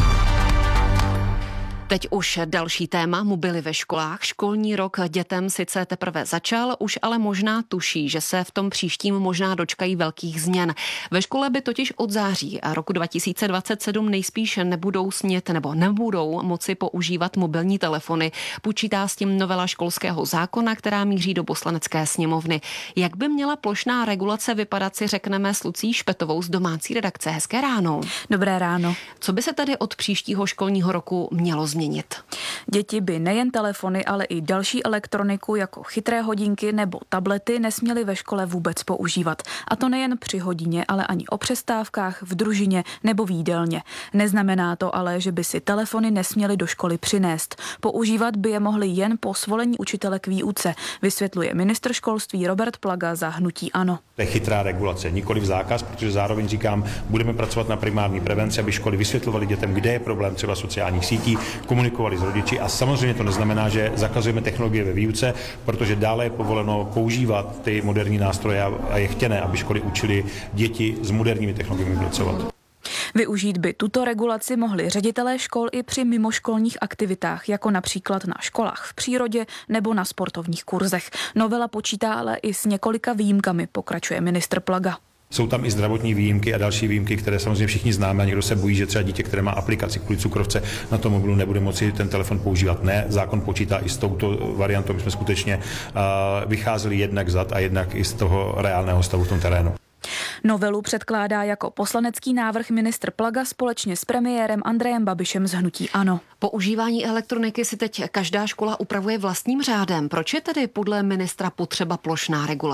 Teď už další téma, mobily ve školách. Školní rok dětem sice teprve začal, už ale možná tuší, že se v tom příštím možná dočkají velkých změn. Ve škole by totiž od září a roku dva tisíce dvacet sedm nejspíš nebudou smět nebo nebudou moci používat mobilní telefony. Počítá s tím novela školského zákona, která míří do Poslanecké sněmovny. Jak by měla plošná regulace vypadat, si řekneme s Lucí Špetovou z domácí redakce. Hezké ráno. Dobré ráno. Co by se tedy od příštího školního roku mělo změnit? Změnit. Děti by nejen telefony, ale i další elektroniku jako chytré hodinky nebo tablety nesměly ve škole vůbec používat. A to nejen při hodině, ale ani o přestávkách, v družině nebo v jídelně. Neznamená to ale, že by si telefony nesměly do školy přinést. Používat by je mohli jen po svolení učitele k výuce, vysvětluje ministr školství Robert Plaga za hnutí ANO. To je chytrá regulace, nikoliv zákaz, protože zároveň říkám, budeme pracovat na primární prevenci, aby školy vysvětlovaly dětem, kde je problém třeba sociálních sítí, komunikovali s rodiči a samozřejmě to neznamená, že zakazujeme technologie ve výuce, protože dále je povoleno používat ty moderní nástroje a je chtěné, aby školy učili děti s moderními technologiemi pracovat. Využít by tuto regulaci mohli ředitelé škol i při mimoškolních aktivitách, jako například na školách v přírodě nebo na sportovních kurzech. Novela počítá ale i s několika výjimkami, pokračuje ministr Plaga. Jsou tam i zdravotní výjimky a další výjimky, které samozřejmě všichni známe a někdo se bojí, že třeba dítě, které má aplikaci kvůli cukrovce na tom mobilu, nebude moci ten telefon používat. Ne, zákon počítá i s touto variantou. My jsme skutečně uh, vycházeli jednak zad a jednak i z toho reálného stavu v tom terénu. Novelu předkládá jako poslanecký návrh ministr Plaga společně s premiérem Andrejem Babišem z hnutí ANO. Používání elektroniky si teď každá škola upravuje vlastním řádem. Proč je tedy podle ministra potřeba plošná regulace?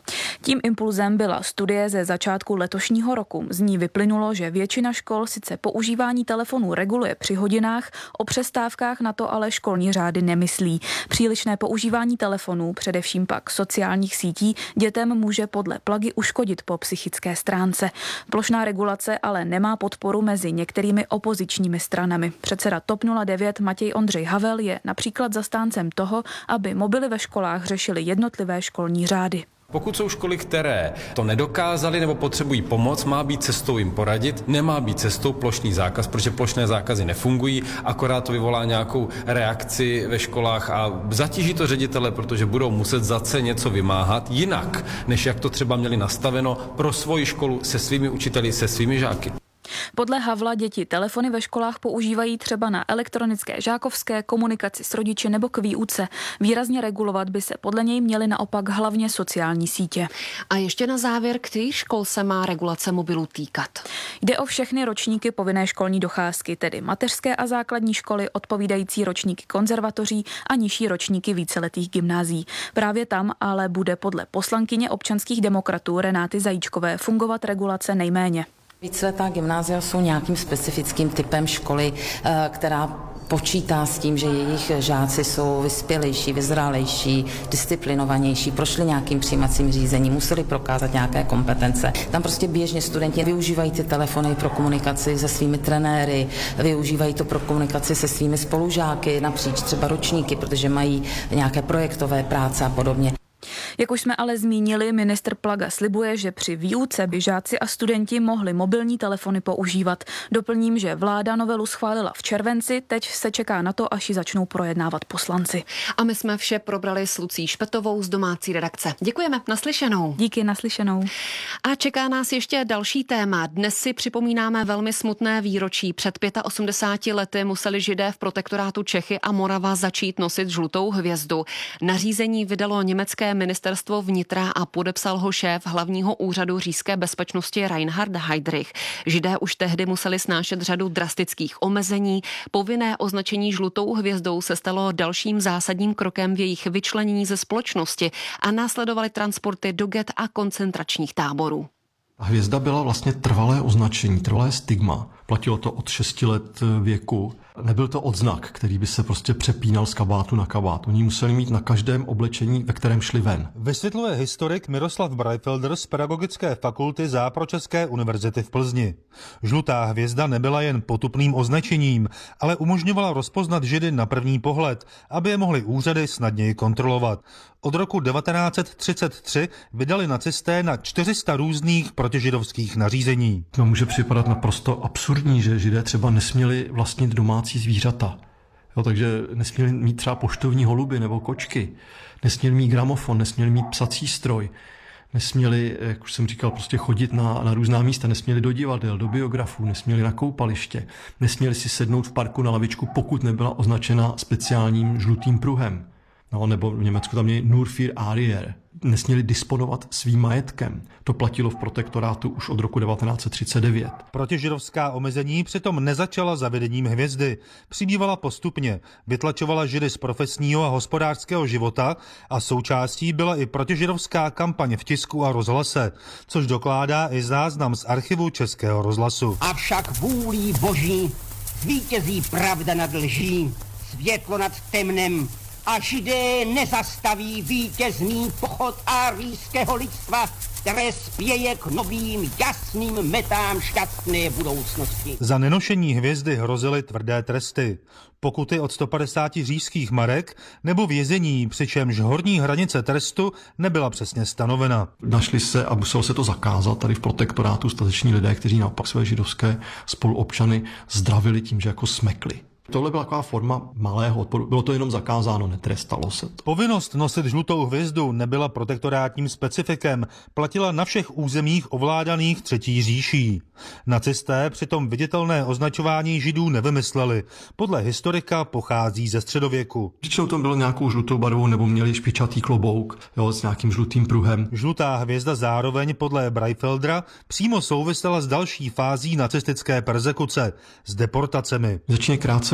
Tím impulzem byla studie ze začátku letošního roku. Z ní vyplynulo, že většina škol sice používání telefonů reguluje při hodinách, o přestávkách na to ale školní řády nemyslí. Přílišné používání telefonů, především pak sociálních sítí, dětem může podle Plagy uškodit po psychické stránce. Plošná regulace ale nemá podporu mezi některými opozičními stranami. Předseda TOP nula devět Matěj Ondřej Havel je například zastáncem toho, aby mobily ve školách řešily jednotlivé školní řády. Pokud jsou školy, které to nedokázaly nebo potřebují pomoc, má být cestou jim poradit, nemá být cestou plošný zákaz, protože plošné zákazy nefungují, akorát to vyvolá nějakou reakci ve školách a zatíží to ředitele, protože budou muset zase něco vymáhat jinak, než jak to třeba měli nastaveno pro svoji školu se svými učiteli, se svými žáky. Podle Havla děti telefony ve školách používají třeba na elektronické žákovské, komunikaci s rodiči nebo k výuce. Výrazně regulovat by se podle něj měly naopak hlavně sociální sítě. A ještě na závěr, který škol se má regulace mobilů týkat? Jde o všechny ročníky povinné školní docházky, tedy mateřské a základní školy, odpovídající ročníky konzervatoří a nižší ročníky víceletých gymnázií. Právě tam ale bude podle poslankyně občanských demokratů Renáty Zajíčkové fungovat regulace nejméně. Víceletá gymnázia jsou nějakým specifickým typem školy, která počítá s tím, že jejich žáci jsou vyspělejší, vyzrálejší, disciplinovanější, prošli nějakým přijímacím řízením, museli prokázat nějaké kompetence. Tam prostě běžně studenti využívají ty telefony pro komunikaci se svými trenéry, využívají to pro komunikaci se svými spolužáky, napříč třeba ročníky, protože mají nějaké projektové práce a podobně. Jak už jsme ale zmínili, ministr Plaga slibuje, že při výuce by žáci a studenti mohli mobilní telefony používat. Doplním, že vláda novelu schválila v červenci, teď se čeká na to, až ji začnou projednávat poslanci. A my jsme vše probrali s Lucí Špetovou z domácí redakce. Děkujeme, naslyšenou. Díky, naslyšenou. A čeká nás ještě další téma. Dnes si připomínáme velmi smutné výročí. Před osmdesáti pěti lety museli Židé v protektorátu Čechy a Morava začít nosit žlutou hvězdu. Nařízení vydalo německé ministerstvo vnitra a podepsal ho šéf hlavního úřadu říšské bezpečnosti Reinhard Heydrich. Židé už tehdy museli snášet řadu drastických omezení. Povinné označení žlutou hvězdou se stalo dalším zásadním krokem v jejich vyčlenění ze společnosti a následovaly transporty do get a koncentračních táborů. Hvězda byla vlastně trvalé označení, trvalé stigma. Platilo to od šesti let věku. Nebyl to odznak, který by se prostě přepínal z kabátu na kabát. Oni museli mít na každém oblečení, ve kterém šli ven. Vysvětluje historik Miroslav Breifelder z Pedagogické fakulty Západočeské univerzity v Plzni. Žlutá hvězda nebyla jen potupným označením, ale umožňovala rozpoznat Židy na první pohled, aby je mohly úřady snadněji kontrolovat. Od roku devatenáct set třicet tři vydali nacisté na čtyři sta různých protižidovských nařízení. To může připadat naprosto absurdní, že Židé třeba nesměli vlastnit domácí zvířata. Jo, takže nesměli mít třeba poštovní holuby nebo kočky, nesměli mít gramofon, nesměli mít psací stroj, nesměli, jak už jsem říkal, prostě chodit na, na různá místa, nesměli do divadel, do biografů, nesměli na koupaliště, nesměli si sednout v parku na lavičku, pokud nebyla označena speciálním žlutým pruhem. No, nebo v Německu tam je Nur für Arier. Nesměli disponovat svým majetkem. To platilo v protektorátu už od roku devatenáct set třicet devět. Protižidovská omezení přitom nezačala zavedením hvězdy. Přibývala postupně, vytlačovala Židy z profesního a hospodářského života a součástí byla i protižidovská kampaň v tisku a rozhlase, což dokládá i záznam z archivu Českého rozhlasu. Avšak vůlí Boží zvítězí pravda nad lží, světlo nad temnem, a Židé nezastaví vítězný pochod árijského lidstva, které spěje k novým jasným metám šťastné budoucnosti. Za nenošení hvězdy hrozily tvrdé tresty. Pokuty od sto padesáti říšských marek nebo vězení, přičemž horní hranice trestu nebyla přesně stanovena. Našli se a muselo se to zakázat tady v protektorátu stateční lidé, kteří naopak své židovské spoluobčany zdravili tím, že jako smekli. Tohle byla taková forma malého odporu. Bylo to jenom zakázáno, netrestalo se to. Povinnost nosit žlutou hvězdu nebyla protektorátním specifikem, platila na všech územích ovládaných třetí říší. Nacisté přitom viditelné označování Židů nevymysleli. Podle historika pochází ze středověku. Většinou to bylo nějakou žlutou barvou nebo měli špičatý klobouk, jo, s nějakým žlutým pruhem. Žlutá hvězda zároveň podle Breifeldera přímo souvisela s další fází nacistické perzekuce, s deportacemi. Začně krátce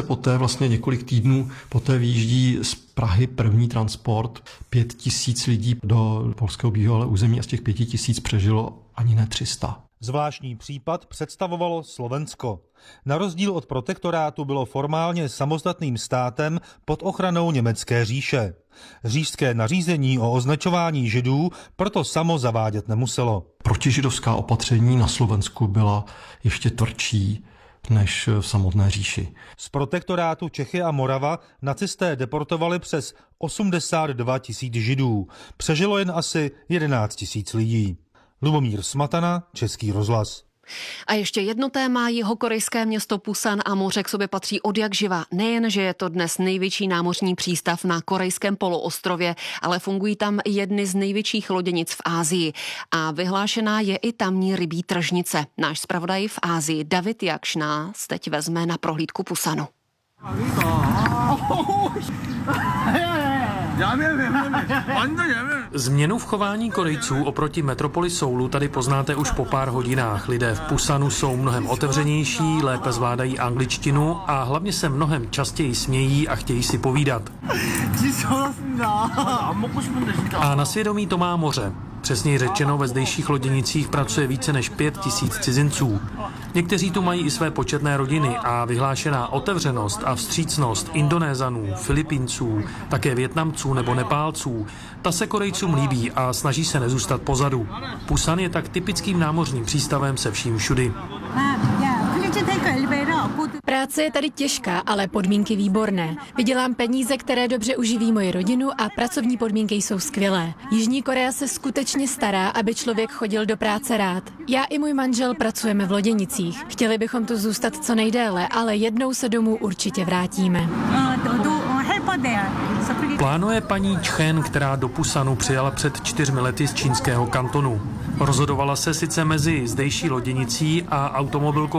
poté, vlastně několik týdnů poté vyjíždí z Prahy první transport. Pět tisíc lidí do polského bývalého území a z těch pěti tisíc přežilo ani ne tři sta. Zvláštní případ představovalo Slovensko. Na rozdíl od protektorátu bylo formálně samostatným státem pod ochranou Německé říše. Říšské nařízení o označování Židů proto samo zavádět nemuselo. Protižidovská opatření na Slovensku byla ještě tvrdší než v samotné říši. Z protektorátu Čechy a Morava nacisté deportovali přes osmdesát dva tisíc Židů. Přežilo jen asi jedenáct tisíc lidí. Lubomír Smatana, Český rozhlas. A ještě jedno téma, jihokorejské město Pusan a moře k sobě patří odjakživa. Nejen, že je to dnes největší námořní přístav na korejském poloostrově, ale fungují tam jedny z největších loděnic v Asii. A vyhlášená je i tamní rybí tržnice. Náš zpravodaj v Asii David Jakš nás teď vezme na prohlídku Pusanu. Změnu v chování Korejců oproti metropoli Soulu tady poznáte už po pár hodinách. Lidé v Pusanu jsou mnohem otevřenější, lépe zvládají angličtinu a hlavně se mnohem častěji smějí a chtějí si povídat. A na svědomí to má moře. Přesněji řečeno, ve zdejších loděnicích pracuje více než pět tisíc cizinců. Někteří tu mají i své početné rodiny a vyhlášená otevřenost a vstřícnost Indonézanů, Filipínců, také Vietnamců nebo Nepálců, ta se Korejcům líbí a snaží se nezůstat pozadu. Pusan je tak typickým námořním přístavem se vším všudy. Práce je tady těžká, ale podmínky výborné. Vydělám peníze, které dobře uživí moji rodinu a pracovní podmínky jsou skvělé. Jižní Korea se skutečně stará, aby člověk chodil do práce rád. Já i můj manžel pracujeme v loděnicích. Chtěli bychom tu zůstat co nejdéle, ale jednou se domů určitě vrátíme. Plánuje paní Chen, která do Pusanu přijala před čtyřmi lety z čínského kantonu. Rozhodovala se sice mezi zdejší loděnicí a automobilkou